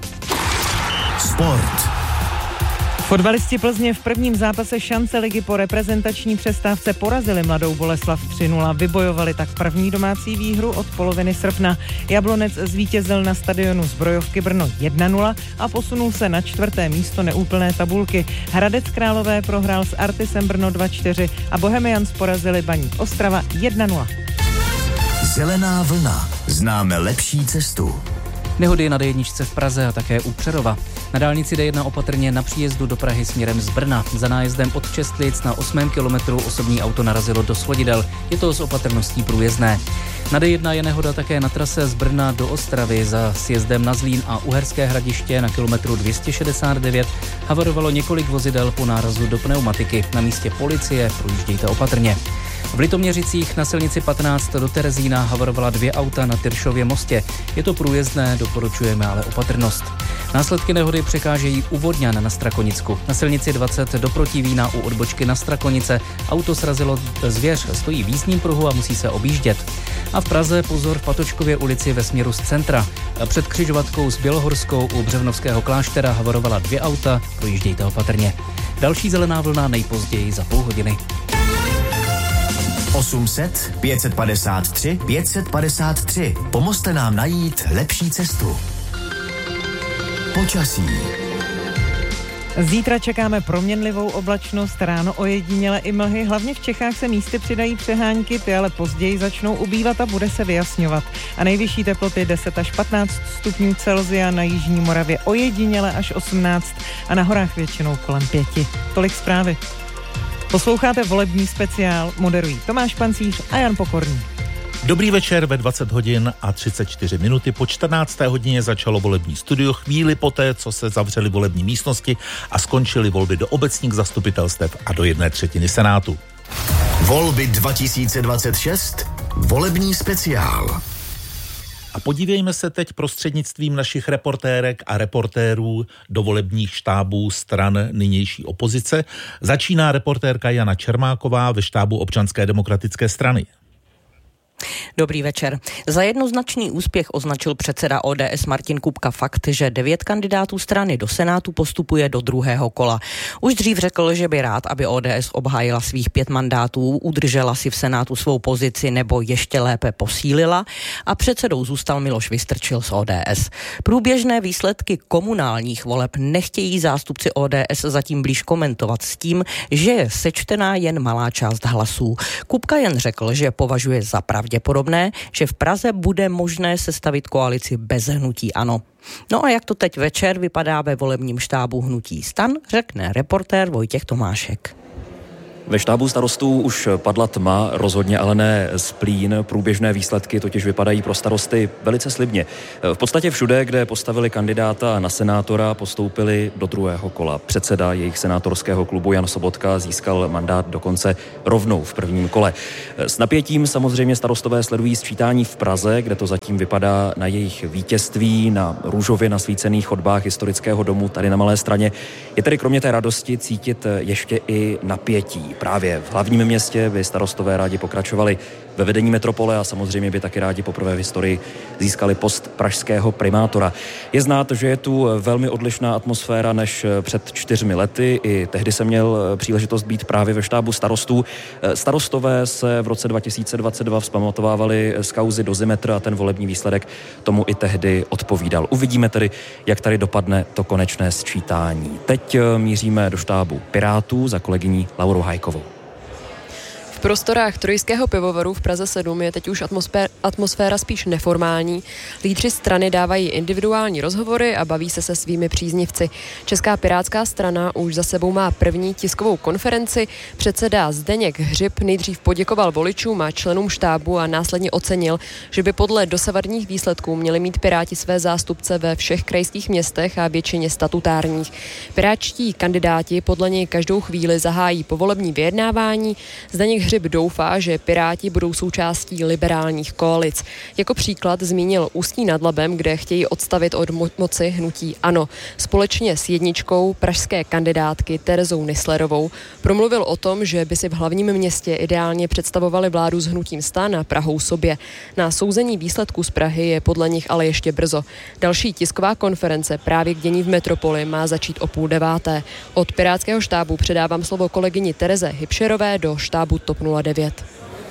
Sport. Fotbalisti Plzně v prvním zápase šance ligy po reprezentační přestávce porazili Mladou Boleslav 3-0. Vybojovali tak první domácí výhru od poloviny srpna. Jablonec zvítězil na stadionu Zbrojovky Brno 1-0 a posunul se na 4. místo neúplné tabulky. Hradec Králové prohrál s Artisem Brno 2-4 a Bohemians porazili Baník Ostrava 1-0. Zelená vlna. Známe lepší cestu. Nehody na D1 v Praze a také u Přerova. Na dálnici D1 opatrně na příjezdu do Prahy směrem z Brna. Za nájezdem od Čestlic na 8. kilometru osobní auto narazilo do svodidel. Je to s opatrností průjezdné. Na D1 je nehoda také na trase z Brna do Ostravy. Za sjezdem na Zlín a Uherské Hradiště na kilometru 269 havarovalo několik vozidel po nárazu do pneumatiky. Na místě policie projíždějte opatrně. V Litoměřicích na silnici 15 do Terezína havarovala 2 auta na Tyršově mostě. Je to průjezdné, doporučujeme ale opatrnost. Následky nehody překážejí u Vodňan na Strakonicku. Na silnici 20 do Protivína u odbočky na Strakonice auto srazilo zvěř, stojí v jízdním pruhu a musí se objíždět. A v Praze pozor v Patočkově ulici ve směru z centra. Před křižovatkou s Bělohorskou u Břevnovského kláštera havarovala 2 auta, projíždějte opatrně. Další zelená vlna nejpozději za půl hodiny. 800 553 553. Pomozte nám najít lepší cestu. Počasí. Zítra čekáme proměnlivou oblačnost, ráno ojediněle i mlhy, hlavně v Čechách se místy přidají přehánky, ty ale později začnou ubývat a bude se vyjasňovat. A nejvyšší teploty 10 až 15 stupňů Celsia, na jižní Moravě ojediněle až 18 a na horách většinou kolem 5. Tolik zprávy. Posloucháte volební speciál, moderují Tomáš Pancíř a Jan Pokorný. Dobrý večer, ve 20 hodin a 34 minuty. Po 14. hodině začalo volební studio, chvíli poté, co se zavřely volební místnosti a skončily volby do obecních zastupitelstev a do 1/3 Senátu. Volby 2026. Volební speciál. A podívejme se teď prostřednictvím našich reportérek a reportérů do volebních štábů stran nynější opozice. Začíná reportérka Jana Čermáková ve štábu Občanské demokratické strany. Dobrý večer. Za jednoznačný úspěch označil předseda ODS Martin Kupka fakt, že 9 kandidátů strany do Senátu postupuje do druhého kola. Už dřív řekl, že by rád, aby ODS obhájila svých 5 mandátů, udržela si v Senátu svou pozici nebo ještě lépe posílila a předsedou zůstal Miloš Vystrčil z ODS. Průběžné výsledky komunálních voleb nechtějí zástupci ODS zatím blíž komentovat s tím, že je sečtená jen malá část hlasů. Kupka jen řekl, že považuje za pravděpodobné, pravděpodobné, že v Praze bude možné sestavit koalici bez hnutí ANO. No a jak to teď večer vypadá ve volebním štábu hnutí STAN, řekne reportér Vojtěch Tomášek. Ve štábu starostů už padla tma, rozhodně ale ne splín. Průběžné výsledky totiž vypadají pro starosty velice slibně. V podstatě všude, kde postavili kandidáta na senátora, postoupili do druhého kola. Předseda jejich senátorského klubu Jan Sobotka získal mandát dokonce rovnou v prvním kole. S napětím samozřejmě starostové sledují sčítání v Praze, kde to zatím vypadá na jejich vítězství, na růžově nasvícených chodbách historického domu tady na Malé Straně. Je tedy kromě té radosti cítit ještě i napětí. Právě v hlavním městě by starostové rádi pokračovali ve vedení metropole a samozřejmě by taky rádi poprvé v historii získali post pražského primátora. Je znát, že je tu velmi odlišná atmosféra než před 4 lety. I tehdy jsem měl příležitost být právě ve štábu starostů. Starostové se v roce 2022 vzpamatovávali z kauzy Dozimetr a ten volební výsledek tomu i tehdy odpovídal. Uvidíme tedy, jak tady dopadne to konečné sčítání. Teď míříme do štábu Pirátů za kolegyní Laurou Hajkovou. V prostorách Trojského pivovaru v Praze 7 je teď už atmosféra spíš neformální. Lídři strany dávají individuální rozhovory a baví se svými příznivci. Česká pirátská strana už za sebou má první tiskovou konferenci. Předseda Zdeněk Hřib nejdřív poděkoval voličům a členům štábu a následně ocenil, že by podle dosavadních výsledků měli mít Piráti své zástupce ve všech krajských městech a většině statutárních. Pirátští kandidáti podle něj každou chvíli zahájí povolební vyjednávání. Zdeněk Hřib doufá, že Piráti budou součástí liberálních koalic. Jako příklad zmínil Ústí nad Labem, kde chtějí odstavit od moci hnutí ANO. Společně s jedničkou pražské kandidátky Terezou Nisslerovou promluvil o tom, že by si v hlavním městě ideálně představovali vládu s hnutím STAN a Prahou sobě. Na souzení výsledků z Prahy je podle nich ale ještě brzo. Další tisková konference právě k dění v metropoli má začít o 8:30. Od pirátského štábu předávám slovo kolegyni Tereze Hybšerové do štábu TOP 09.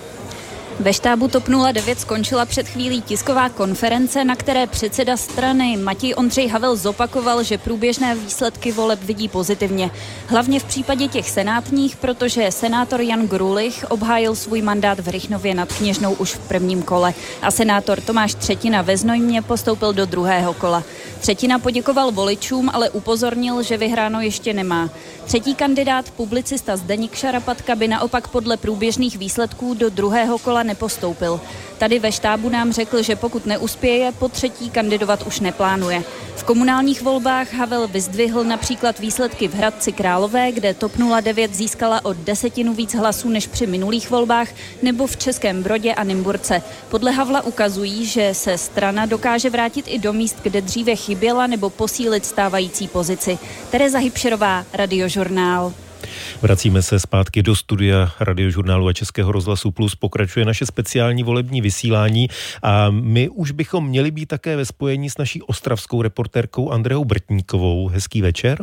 Ve štábu TOP 09 skončila před chvílí tisková konference, na které předseda strany Matěj Ondřej Havel zopakoval, že průběžné výsledky voleb vidí pozitivně. Hlavně v případě těch senátních, protože senátor Jan Grulich obhájil svůj mandát v Rychnově nad Kněžnou už v prvním kole a senátor Tomáš Třetina ve Znojmě postoupil do druhého kola. Třetina poděkoval voličům, ale upozornil, že vyhráno ještě nemá. Třetí kandidát, publicista Zdeněk Šarapatka, by naopak podle průběžných výsledků do druhého kola nepostoupil. Tady ve štábu nám řekl, že pokud neuspěje, po třetí kandidovat už neplánuje. V komunálních volbách Havel vyzdvihl například výsledky v Hradci Králové, kde TOP 09 získala o 10 víc hlasů než při minulých volbách, nebo v Českém Brodě a Nymburce. Podle Havla ukazují, že se strana dokáže vrátit i do míst, kde dříve chyběla, nebo posílit stávající pozici. Tereza Hybšerová, Radiožurnál. Vracíme se zpátky do studia Radiožurnálu a Českého rozhlasu Plus. Pokračuje naše speciální volební vysílání a my už bychom měli být také ve spojení s naší ostravskou reportérkou Andreou Brtníkovou. Hezký večer.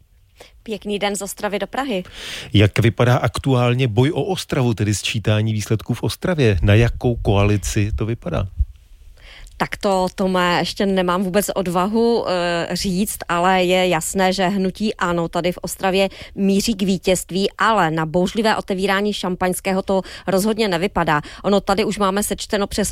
Pěkný den z Ostravy do Prahy. Jak vypadá aktuálně boj o Ostravu, tedy sčítání výsledků v Ostravě? Na jakou koalici to vypadá? Tak to ještě nemám vůbec odvahu říct, ale je jasné, že hnutí ANO tady v Ostravě míří k vítězství, ale na bouřlivé otevírání šampaňského to rozhodně nevypadá. Ono tady už máme sečteno přes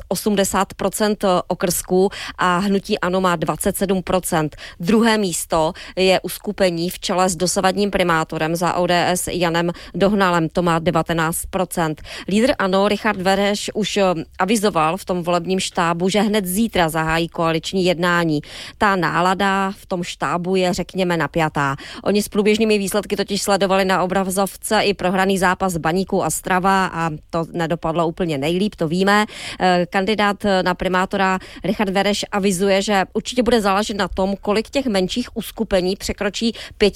80% okrsků a hnutí ANO má 27%. Druhé místo je uskupení v čele s dosavadním primátorem za ODS Janem Dohnalem, to má 19%. Lídr ANO Richard Vereš už avizoval v tom volebním štábu, že hned zítra zahájí koaliční jednání. Ta nálada v tom štábu je, řekněme, napjatá. Oni s průběžnými výsledky totiž sledovali na obrazovce i prohraný zápas Baníku a Strava a to nedopadlo úplně nejlíp, to víme. Kandidát na primátora Richard Vereš avizuje, že určitě bude záležet na tom, kolik těch menších uskupení překročí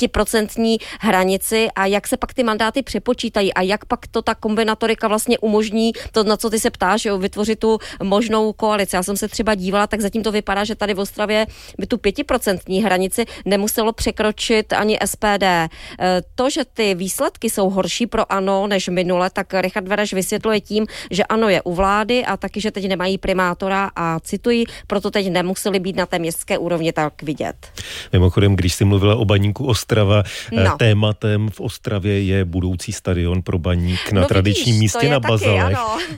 5% hranici a jak se pak ty mandáty přepočítají a jak pak to ta kombinatorika vlastně umožní to, na co ty se ptáš, vytvořit tu možnou koalici. Já jsem se třeba třeba dívala, tak zatím to vypadá, že tady v Ostravě by tu 5% hranici nemuselo překročit ani SPD. To, že ty výsledky jsou horší pro ANO než minule, tak Richard Vereš vysvětluje tím, že ANO je u vlády a taky, že teď nemají primátora a cituji, proto teď nemuseli být na té městské úrovni tak vidět. Mimochodem, když jsi mluvila o Baníku Ostrava, tématem v Ostravě je budoucí stadion pro Baník na tradičním místě na Bazalech.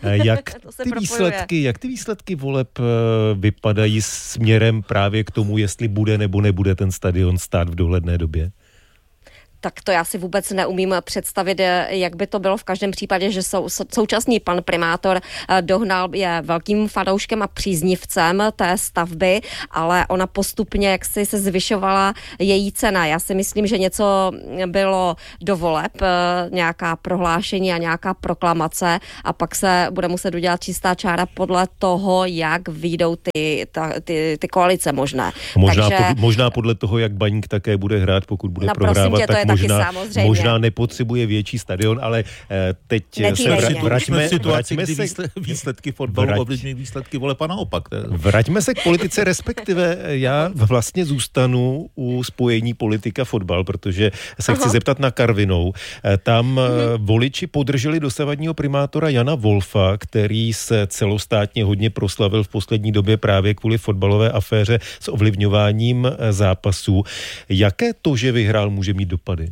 Jak ty výsledky voleb vypadají směrem právě k tomu, jestli bude nebo nebude ten stadion stát v dohledné době? Tak to já si vůbec neumím představit, jak by to bylo v každém případě, že současný pan primátor Dohnal je velkým fanouškem a příznivcem té stavby, ale ona postupně jaksi se zvyšovala její cena. Já si myslím, že něco bylo do voleb, nějaká prohlášení a nějaká proklamace a pak se bude muset udělat čistá čára podle toho, jak vyjdou ty koalice možné. Možná podle toho, jak Baník také bude hrát, pokud bude prohrávat, tak možná nepotřebuje větší stadion, ale teď se vraťme se výsledky fotbalu ovlivňují výsledky voleb a naopak. Vraťme se k politice, respektive já vlastně zůstanu u spojení politika fotbal, protože se chci zeptat na Karvinou. Tam voliči podrželi dosavadního primátora Jana Wolfa, který se celostátně hodně proslavil v poslední době právě kvůli fotbalové aféře s ovlivňováním zápasů. Jaké to, že vyhrál, může mít dopady?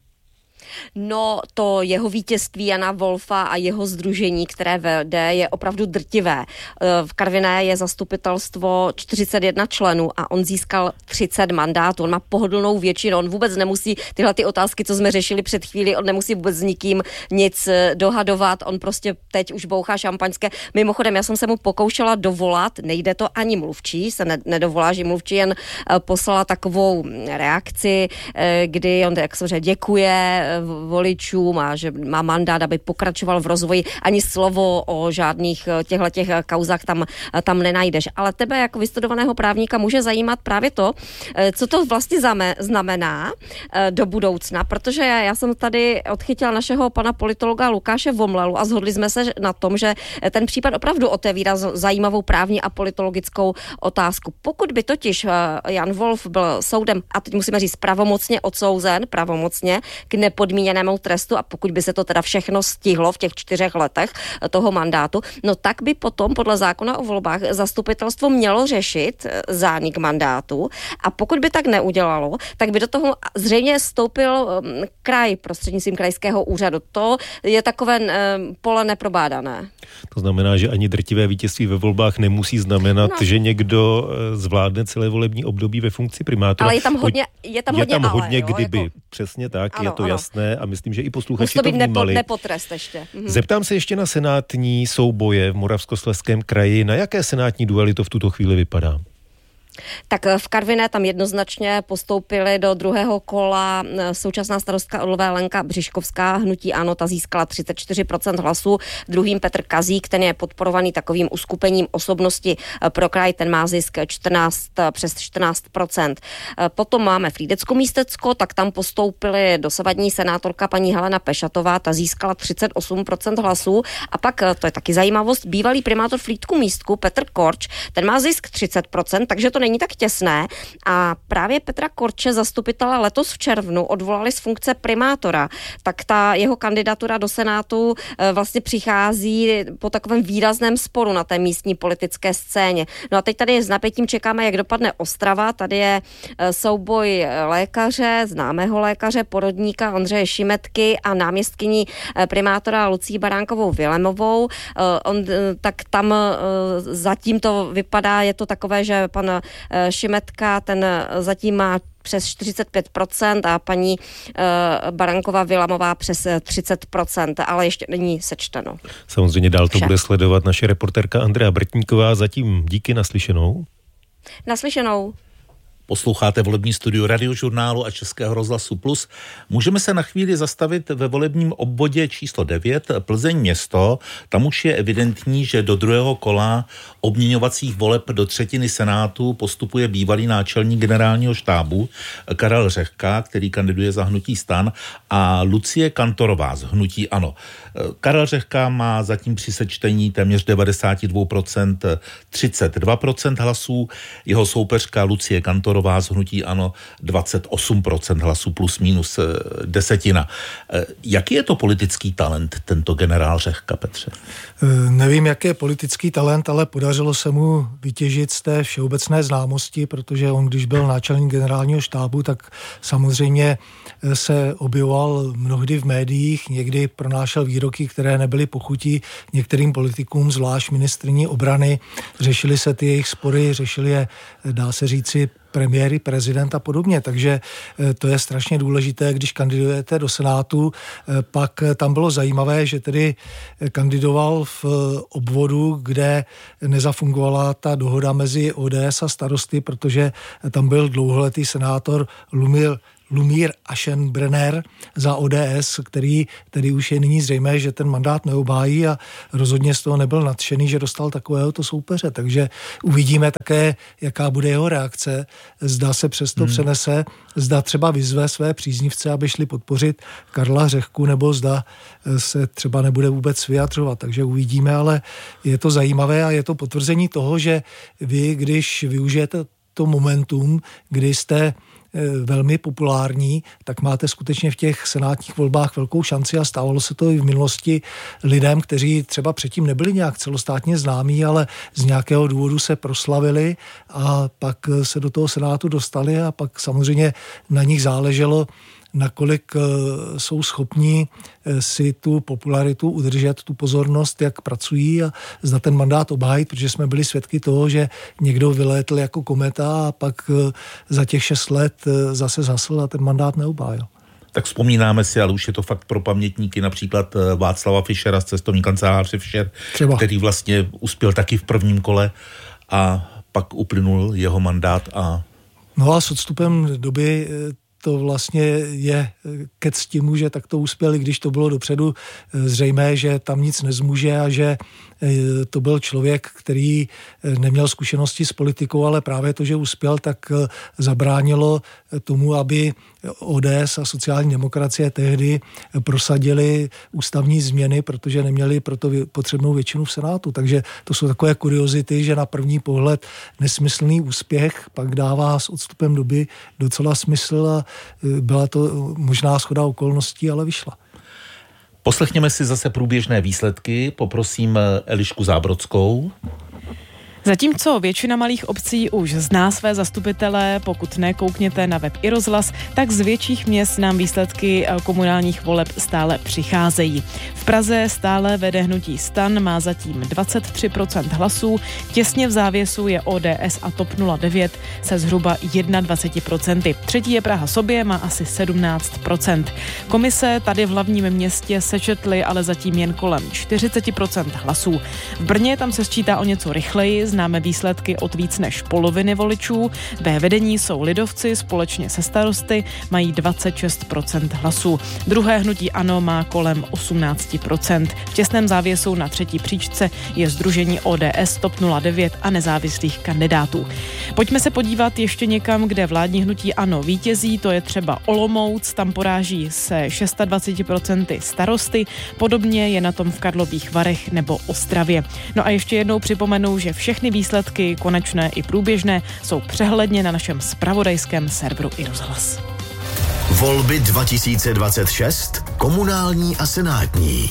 No, to jeho vítězství Jana Wolfa a jeho sdružení, které vede, je opravdu drtivé. V Karviné je zastupitelstvo 41 členů a on získal 30 mandátů. On má pohodlnou většinu, on vůbec nemusí tyhle ty otázky, co jsme řešili před chvílí, on nemusí vůbec s nikým nic dohadovat, on prostě teď už bouchá šampaňské. Mimochodem, já jsem se mu pokoušela dovolat, nejde to ani mluvčí, se nedovolá, že mluvčí jen poslala takovou reakci, kdy on, jak se děkuje voličům a že má mandát, aby pokračoval v rozvoji. Ani slovo o žádných těchto kauzách tam nenajdeš. Ale tebe jako vystudovaného právníka může zajímat právě to, co to vlastně znamená do budoucna, protože já jsem tady odchytila našeho pana politologa Lukáše Vomlelu a shodli jsme se na tom, že ten případ opravdu otevírá zajímavou právní a politologickou otázku. Pokud by totiž Jan Wolf byl soudem, a teď musíme říct pravomocně odsouzen, k nepodmíněnému trestu a pokud by se to teda všechno stihlo v těch 4 letech toho mandátu, no tak by potom podle zákona o volbách zastupitelstvo mělo řešit zánik mandátu a pokud by tak neudělalo, tak by do toho zřejmě vstoupil kraj prostřednictvím krajského úřadu. To je takové pole neprobádané. To znamená, že ani drtivé vítězství ve volbách nemusí znamenat, že někdo zvládne celé volební období ve funkci primátora. Ale je tam hodně kdyby. Jako... Přesně tak, je to jasné a myslím, že i posluchači to vnímali. Nepotrest ještě. Zeptám se ještě na senátní souboje v Moravskoslezském kraji. Na jaké senátní duely to v tuto chvíli vypadá? Tak v Karviné tam jednoznačně postoupili do druhého kola současná starostka Orlové Lenka Břiškovská, hnutí ANO, ta získala 34% hlasů, druhým Petr Kazík, ten je podporovaný takovým uskupením osobnosti pro kraj, ten má zisk přes 14%. Potom máme Frýdecko-Místecko, tak tam postoupili dosavadní senátorka paní Helena Pešatová, ta získala 38% hlasů a pak, to je taky zajímavost, bývalý primátor Frýdku-Místku Petr Korč, ten má zisk 30%, takže to není tak těsné a právě Petra Korče zastupitele letos v červnu odvolali z funkce primátora, tak ta jeho kandidatura do Senátu vlastně přichází po takovém výrazném sporu na té místní politické scéně. No a teď tady s napětím čekáme, jak dopadne Ostrava, tady je souboj lékaře, známého lékaře, porodníka Ondřeje Šimetky a náměstkyní primátora Lucí Baránkovou Vilemovou. Tak tam zatím to vypadá, je to takové, že pan Šimetka, ten zatím má přes 45% a paní Baránková Vilemová přes 30%, ale ještě není sečteno. Samozřejmě dál to bude sledovat naše reportérka Andrea Brtníková. Zatím díky, naslyšenou. Naslyšenou. Posloucháte volební studio Radiožurnálu a Českého rozhlasu Plus. Můžeme se na chvíli zastavit ve volebním obvodě číslo 9, Plzeň město. Tam už je evidentní, že do druhého kola obměňovacích voleb do třetiny Senátu postupuje bývalý náčelník generálního štábu Karel Řehka, který kandiduje za hnutí STAN, a Lucie Kantorová z hnutí ANO. Karel Řehka má zatím při sečtení téměř 92% 32% hlasů, jeho soupeřka Lucie Kantorová z hnutí ANO 28% hlasů plus minus desetina. Jaký je to politický talent, tento generál Řehka, Petře? Nevím, jaký je politický talent, ale podařilo se mu vytěžit z té všeobecné známosti, protože on, když byl náčelník generálního štábu, tak samozřejmě se objevoval mnohdy v médiích, někdy pronášel výroky, které nebyly pochutí některým politikům, zvlášť ministryni obrany. Řešily se ty jejich spory, řešili je, dá se říci, premiéry, prezident a podobně. Takže to je strašně důležité, když kandidujete do Senátu. Pak tam bylo zajímavé, že tedy kandidoval v obvodu, kde nezafungovala ta dohoda mezi ODS a starosty, protože tam byl dlouholetý senátor Lumír Aschenbrenner za ODS, který tedy už je nyní zřejmé, že ten mandát neobhájí a rozhodně z toho nebyl nadšený, že dostal takovéhoto soupeře. Takže uvidíme také, jaká bude jeho reakce. Zda se přesto přenese, zda třeba vyzve své příznivce, aby šli podpořit Karla Řehku, nebo zda se třeba nebude vůbec vyjadřovat. Takže uvidíme, ale je to zajímavé a je to potvrzení toho, že vy, když využijete to momentum, kdy jste velmi populární, tak máte skutečně v těch senátních volbách velkou šanci a stávalo se to i v minulosti lidem, kteří třeba předtím nebyli nějak celostátně známí, ale z nějakého důvodu se proslavili a pak se do toho senátu dostali a pak samozřejmě na nich záleželo, nakolik jsou schopni si tu popularitu udržet, tu pozornost, jak pracují a zda ten mandát obhájit, protože jsme byli svědky toho, že někdo vylétl jako kometa a pak za těch 6 let zase zhasl a ten mandát neobhájil. Tak vzpomínáme si, ale už je to fakt pro pamětníky, například Václava Fischera z cestovní kanceláře Fischer, který vlastně uspěl taky v prvním kole a pak uplynul jeho mandát a... No a s odstupem doby to vlastně je ke ctimu, že takto uspěli, když to bylo dopředu zřejmé, že tam nic nezmůže a že to byl člověk, který neměl zkušenosti s politikou, ale právě to, že uspěl, tak zabránilo tomu, aby ODS a sociální demokracie tehdy prosadili ústavní změny, protože neměli proto potřebnou většinu v Senátu. Takže to jsou takové kuriozity, že na první pohled nesmyslný úspěch pak dává s odstupem doby docela smysl a byla to možná shoda okolností, ale vyšla. Poslechněme si zase průběžné výsledky. Poprosím Elišku Zábrodskou. Zatímco většina malých obcí už zná své zastupitele, pokud ne, koukněte na web iRozhlas, tak z větších měst nám výsledky komunálních voleb stále přicházejí. V Praze stále vede hnutí STAN, má zatím 23% hlasů, těsně v závěsu je ODS a TOP 09 se zhruba 21%. Třetí je Praha sobě, má asi 17%. Komise tady v hlavním městě sečetly ale zatím jen kolem 40% hlasů. V Brně tam se sčítá o něco rychleji, známe výsledky od víc než poloviny voličů. Ve vedení jsou lidovci společně se starosty, mají 26% hlasů. Druhé hnutí ANO má kolem 18%. V těsném závěsu na třetí příčce je sdružení ODS, TOP 09 a nezávislých kandidátů. Pojďme se podívat ještě někam, kde vládní hnutí ANO vítězí, to je třeba Olomouc, tam poráží se 26% starosty, podobně je na tom v Karlových Varech nebo Ostravě. No a ještě jednou připomenu, že všechny výsledky, konečné i průběžné, jsou přehledně na našem zpravodajském serveru iRozhlas. Volby 2026, komunální a senátní.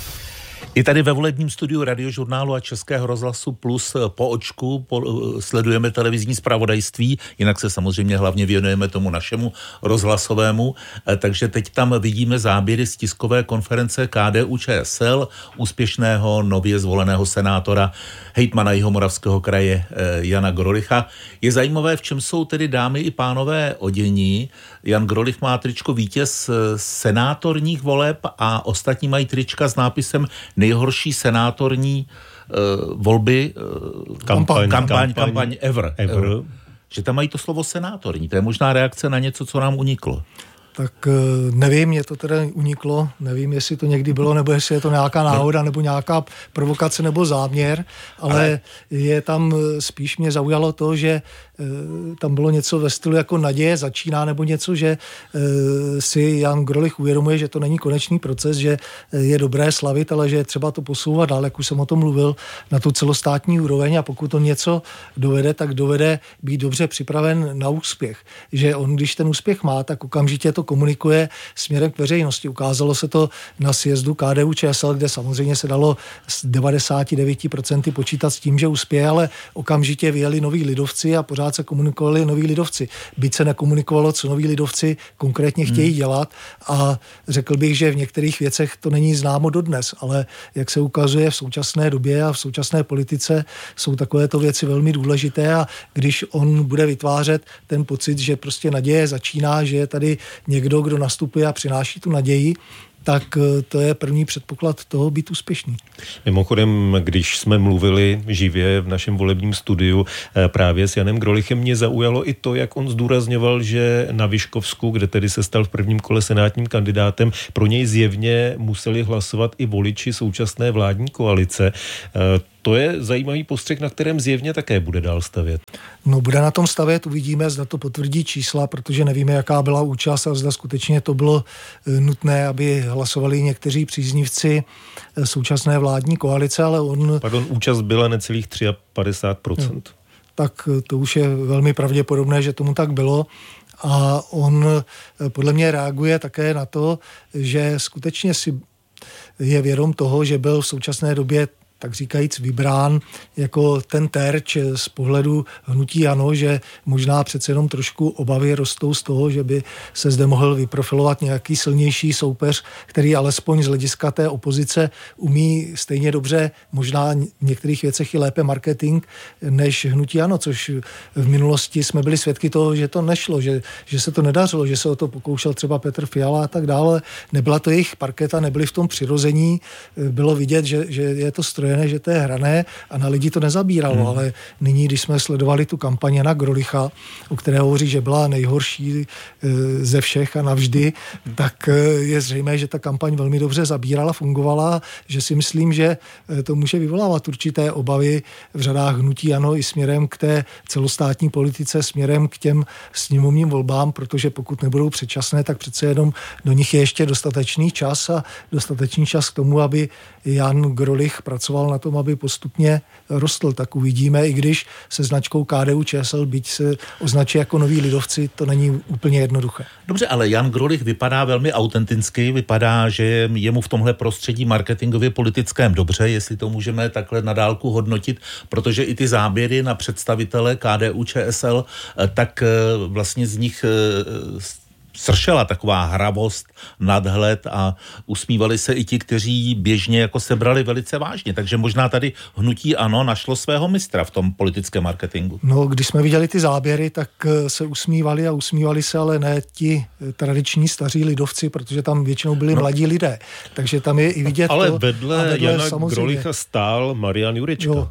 I tady ve volebním studiu Radiožurnálu a Českého rozhlasu Plus po očku sledujeme televizní zpravodajství, jinak se samozřejmě hlavně věnujeme tomu našemu rozhlasovému, takže teď tam vidíme záběry z tiskové konference KDU-ČSL, úspěšného nově zvoleného senátora hejtmana Jihomoravského kraje Jana Grolicha. Je zajímavé, v čem jsou tedy dámy i pánové odění. Jan Grolich má tričko vítěz senátorních voleb a ostatní mají trička s nápisem nejhorší senátorní volby, kampaň ever. že tam mají to slovo senátorní. To je možná reakce na něco, co nám uniklo. Tak nevím, mě to teda uniklo, nevím, jestli to někdy bylo, nebo jestli je to nějaká náhoda, nebo nějaká provokace, nebo záměr, ale je tam, spíš mě zaujalo to, že tam bylo něco ve stylu jako naděje začíná, nebo něco, že si Jan Grolich uvědomuje, že to není konečný proces, že je dobré slavit, ale že je třeba to posouvat dál, jak už jsem o tom mluvil, na tu celostátní úroveň, a pokud to něco dovede, tak dovede být dobře připraven na úspěch. Že on, když ten úspěch má, tak okamžitě to komunikuje směrem k veřejnosti. Ukázalo se to na sjezdu KDU-ČSL, kde samozřejmě se dalo s 99% počítat s tím, že uspěje, ale okamžitě vyjeli noví lidovci a pořád se komunikovali noví lidovci. Byť se nekomunikovalo, co noví lidovci konkrétně chtějí dělat, a řekl bych, že v některých věcech to není známo dodnes, ale jak se ukazuje v současné době a v současné politice, jsou takovéto věci velmi důležité, a když on bude vytvářet ten pocit, že prostě naděje začíná, že je tady někdo, kdo nastupuje a přináší tu naději, tak to je první předpoklad toho být úspěšný. Mimochodem, když jsme mluvili živě v našem volebním studiu právě s Janem Grolichem, mě zaujalo i to, jak on zdůrazňoval, že na Vyškovsku, kde tedy se stal v prvním kole senátním kandidátem, pro něj zjevně museli hlasovat i voliči současné vládní koalice. To je zajímavý postřeh, na kterém zjevně také bude dál stavět. No, bude na tom stavět, uvidíme, zda to potvrdí čísla, protože nevíme, jaká byla účast a zda skutečně to bylo nutné, aby hlasovali někteří příznivci současné vládní koalice, ale on... účast byla necelých 53%. No, tak to už je velmi pravděpodobné, že tomu tak bylo. A on podle mě reaguje také na to, že skutečně si je vědom toho, že byl v současné době tak říkajíc vybrán jako ten terč z pohledu hnutí ANO, že možná přece jenom trošku obavy rostou z toho, že by se zde mohl vyprofilovat nějaký silnější soupeř, který alespoň z hlediska té opozice umí stejně dobře, možná v některých věcech i lépe marketing než hnutí ANO, což v minulosti jsme byli svědky toho, že to nešlo, že se to nedařilo, že se o to pokoušel třeba Petr Fiala a tak dále. Nebyla to jejich parketa, nebyli v tom přirození, bylo vidět, že je to strojené, že to je hrané, a na lidi to nezabíralo, ale nyní, když jsme sledovali tu kampaň Jana Grolicha, o které hovoří, že byla nejhorší ze všech a navždy, tak je zřejmé, že ta kampaň velmi dobře zabírala, fungovala, že si myslím, že to může vyvolávat určité obavy v řadách hnutí ANO i směrem k té celostátní politice, směrem k těm sněmovním volbám, protože pokud nebudou předčasné, tak přece jenom do nich je ještě dostatečný čas a dostatečný čas k tomu, aby Jan Grolich pracoval na tom, aby postupně rostl. Tak uvidíme, i když se značkou KDU-ČSL, byť se označí jako noví lidovci, to není úplně jednoduché. Dobře, ale Jan Grolich vypadá velmi autenticky, vypadá, že je mu v tomhle prostředí marketingově politickém dobře, jestli to můžeme takhle na dálku hodnotit, protože i ty záběry na představitele KDU-ČSL, tak vlastně z nich sršela taková hravost, nadhled a usmívali se i ti, kteří běžně jako se brali velice vážně. Takže možná tady hnutí ANO našlo svého mistra v tom politickém marketingu. No, když jsme viděli ty záběry, tak se usmívali se, ale ne ti tradiční staří lidovci, protože tam většinou byli mladí lidé. Takže tam je i vidět ale to. Vedle Jana Grolicha stál Marian Jurečka. Jo,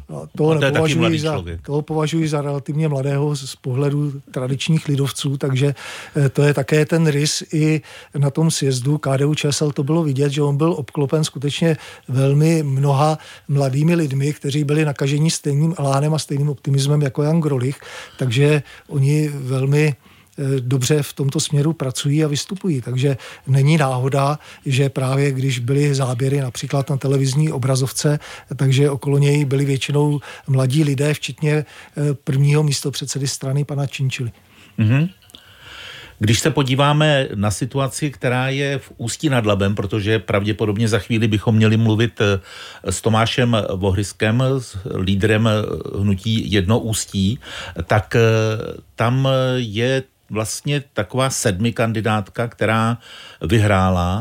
toho považuji za relativně mladého z pohledu tradičních lidovců, takže to je také ten rys i na tom sjezdu KDU-ČSL, to bylo vidět, že on byl obklopen skutečně velmi mnoha mladými lidmi, kteří byli nakaženi stejným elánem a stejným optimismem jako Jan Grolich, takže oni velmi dobře v tomto směru pracují a vystupují. Takže není náhoda, že právě když byly záběry například na televizní obrazovce, takže okolo něj byli většinou mladí lidé, včetně prvního místopředsedy strany pana Činčily. Mhm. Když se podíváme na situaci, která je v Ústí nad Labem, protože pravděpodobně za chvíli bychom měli mluvit s Tomášem Vohryskem, s lídrem hnutí Jedno Ústí, tak tam je vlastně taková 7 kandidátka, která vyhrála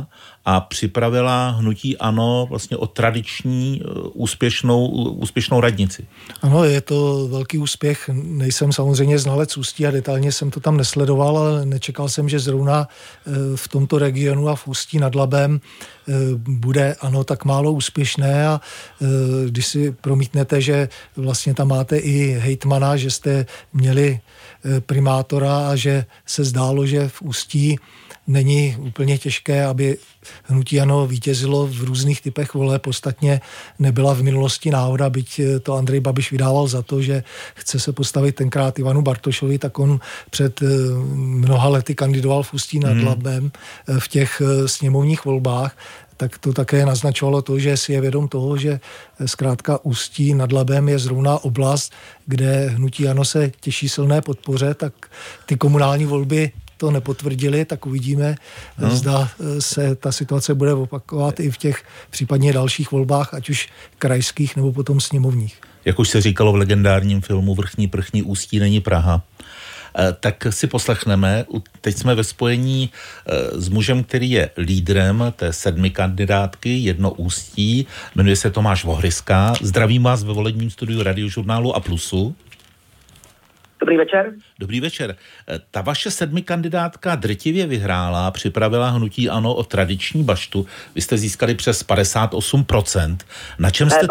a připravila hnutí ANO vlastně o tradiční úspěšnou radnici. Ano, je to velký úspěch. Nejsem samozřejmě znalec Ústí a detailně jsem to tam nesledoval, ale nečekal jsem, že zrovna v tomto regionu a v Ústí nad Labem bude ANO tak málo úspěšné a když si promítnete, že vlastně tam máte i hejtmana, že jste měli primátora a že se zdálo, že v Ústí není úplně těžké, aby hnutí ANO vítězilo v různých typech voleb. Ostatně nebyla v minulosti náhoda, byť to Andrej Babiš vydával za to, že chce se postavit tenkrát Ivanu Bartošovi, tak on před mnoha lety kandidoval v Ústí nad Labem v těch sněmovních volbách. Tak to také naznačovalo to, že si je vědom toho, že zkrátka Ústí nad Labem je zrovna oblast, kde hnutí ANO se těší silné podpoře, tak ty komunální volby to nepotvrdili, tak uvidíme, zda se ta situace bude opakovat i v těch případně dalších volbách, ať už krajských nebo potom sněmovních. Jak už se říkalo v legendárním filmu Vrchní prchní Ústí není Praha. Tak si poslechneme, teď jsme ve spojení s mužem, který je lídrem té 7 kandidátky, jedno Ústí, jmenuje se Tomáš Vohryska. Zdravím vás ve volebním studiu Radiožurnálu a Plusu. Dobrý večer. Dobrý večer. Ta vaše 7 kandidátka drtivě vyhrála, připravila hnutí ANO o tradiční baštu. Vy jste získali přes 58%. Na čem jste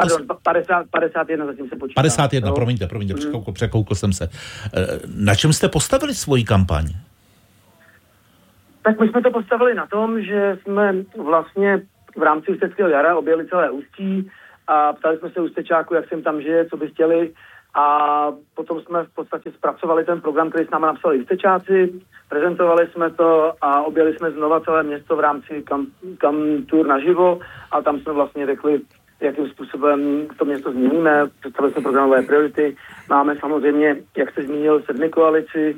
51 zatím se počítá. 51, no. promiňte, překoukl jsem se. Na čem jste postavili svoji kampaň? Tak my jsme to postavili na tom, že jsme vlastně v rámci Ústeckého jara objeli celé Ústí a ptali jsme se Ústečáků, jak se jim tam žije, co by chtěli. A potom jsme v podstatě zpracovali ten program, který s námi napsali Ústečáci, prezentovali jsme to a objeli jsme znova celé město v rámci kam tour naživo a tam jsme vlastně řekli, jakým způsobem to město změníme, představili jsme programové priority. Máme samozřejmě, jak jste zmínil, 7 koalici,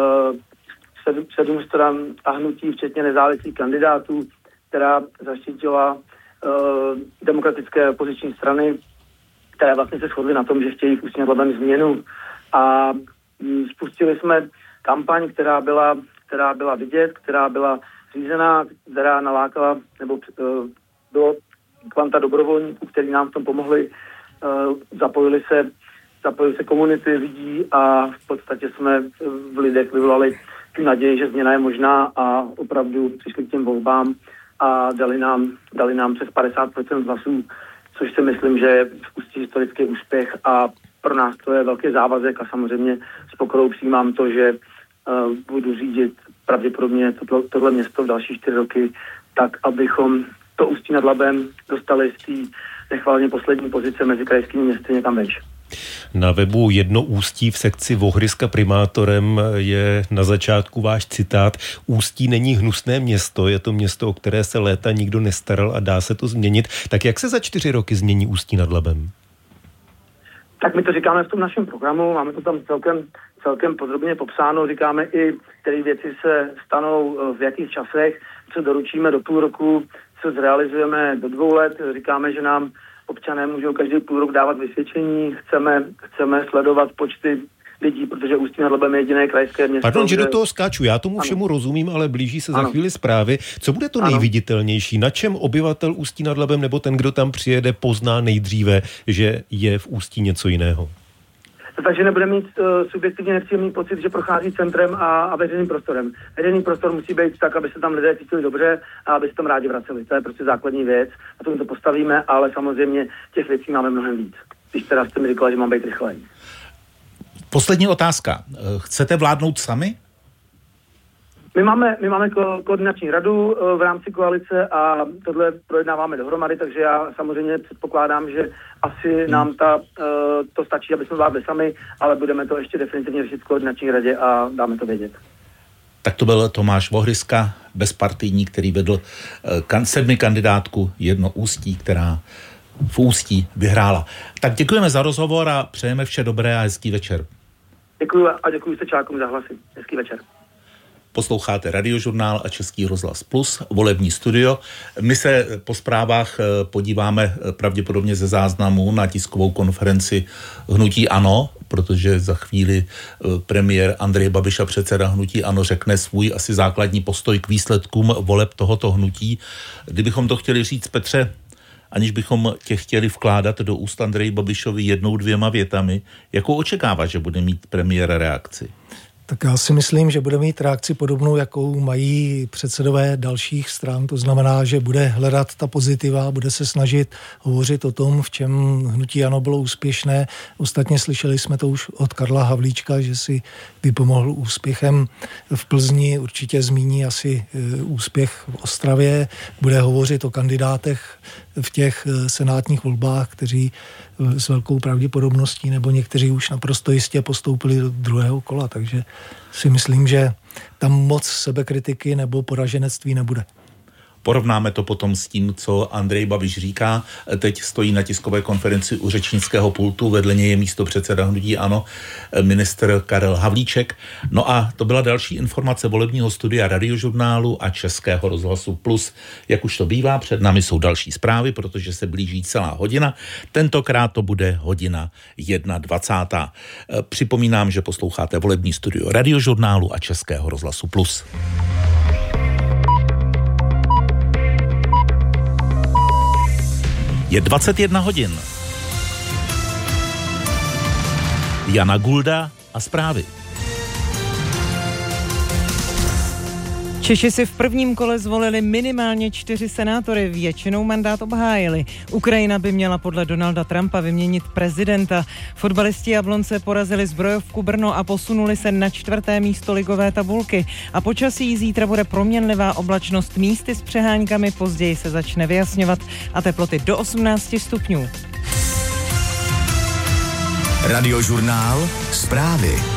7 stran a hnutí, včetně nezávislých kandidátů, která zaštítila demokratické opoziční strany, které vlastně se shodly na tom, že chtějí v Ústí nad Labem změnu. A spustili jsme kampaň, která byla vidět, která byla řízená, která nalákala, nebo bylo kvanta dobrovolníků, kteří nám v tom pomohli. Zapojili se komunity lidí a v podstatě jsme v lidech vyvolali tu naději, že změna je možná a opravdu přišli k těm volbám a dali nám přes 50% hlasů, což si myslím, že je v Ústí historický úspěch a pro nás to je velký závazek a samozřejmě s pokorou přijímám to, že budu řídit pravděpodobně tohle město v další 4 roky, tak abychom to Ústí nad Labem dostali z té nechválně poslední pozice mezi krajskými městy někam vejš. Na webu Jedno Ústí v sekci Vohryska primátorem je na začátku váš citát: Ústí není hnusné město, je to město, o které se léta nikdo nestaral a dá se to změnit. Tak jak se za 4 roky změní Ústí nad Labem? Tak my to říkáme v tom našem programu, máme to tam celkem podrobně popsáno, říkáme i, které věci se stanou v jakých časech, co doručíme do půl roku, co zrealizujeme do 2 let, říkáme, že nám občané můžou každý půl rok dávat vysvědčení, chceme sledovat počty lidí, protože Ústí nad Labem je jediné krajské město. Pardon, že do toho skáču, já tomu všemu rozumím, ale blíží se za chvíli zprávy. Co bude to nejviditelnější? Na čem obyvatel Ústí nad Labem nebo ten, kdo tam přijede, pozná nejdříve, že je v Ústí něco jiného? Takže nebude mít subjektivně nepříjemný pocit, že prochází centrem a veřejným prostorem. Veřejný prostor musí být tak, aby se tam lidé cítili dobře a aby se tam rádi vraceli. To je prostě základní věc a to postavíme, ale samozřejmě těch věcí máme mnohem víc. Když teda jste mi říkala, že mám být rychlej. Poslední otázka. Chcete vládnout sami? My máme koordinační radu v rámci koalice a tohle projednáváme dohromady, takže já samozřejmě předpokládám, že asi nám to stačí, aby jsme vládli sami, ale budeme to ještě definitivně řešit v koordinační radě a dáme to vědět. Tak to byl Tomáš Vohryska, bezpartijní, který vedl 7 kandidátku Jedno Ústí, která v Ústí vyhrála. Tak děkujeme za rozhovor a přejeme vše dobré a hezký večer. Děkuju a děkuju Ústečákům za hlasy. Hezký večer. Posloucháte Radiožurnál a Český rozhlas Plus, volební studio. My se po zprávách podíváme pravděpodobně ze záznamu na tiskovou konferenci hnutí ANO, protože za chvíli premiér Andrej Babiš a předseda hnutí ANO řekne svůj asi základní postoj k výsledkům voleb tohoto hnutí. Kdybychom to chtěli říct, Petře, aniž bychom tě chtěli vkládat do úst Andreji Babišovi 1-2 větami, jakou očekává, že bude mít premiér reakci? Tak já si myslím, že bude mít reakci podobnou, jakou mají předsedové dalších stran. To znamená, že bude hledat ta pozitiva, bude se snažit hovořit o tom, v čem hnutí ANO bylo úspěšné. Ostatně slyšeli jsme to už od Karla Havlíčka, že si vypomohl úspěchem v Plzni. Určitě zmíní asi úspěch v Ostravě. Bude hovořit o kandidátech v těch senátních volbách, kteří s velkou pravděpodobností nebo někteří už naprosto jistě postoupili do druhého kola, takže si myslím, že tam moc sebekritiky nebo poraženectví nebude. Porovnáme to potom s tím, co Andrej Babiš říká. Teď stojí na tiskové konferenci u řečnického pultu, vedle něj je místopředseda hnutí ANO, ministr Karel Havlíček. No a to byla další informace volebního studia Radiožurnálu a Českého rozhlasu Plus. Jak už to bývá, před námi jsou další zprávy, protože se blíží celá hodina. Tentokrát to bude hodina 21. Připomínám, že posloucháte volební studio Radiožurnálu a Českého rozhlasu Plus. Je 21 hodin. Jana Gulda a zprávy. Češi si v prvním kole zvolili minimálně 4 senátory, většinou mandát obhájili. Ukrajina by měla podle Donalda Trumpa vyměnit prezidenta. Fotbalisti Jablonce porazili Zbrojovku Brno a posunuli se na 4. místo ligové tabulky. A počasí zítra bude proměnlivá oblačnost, místy s přeháňkami, později se začne vyjasňovat a teploty do 18 stupňů. Radiožurnál, zprávy.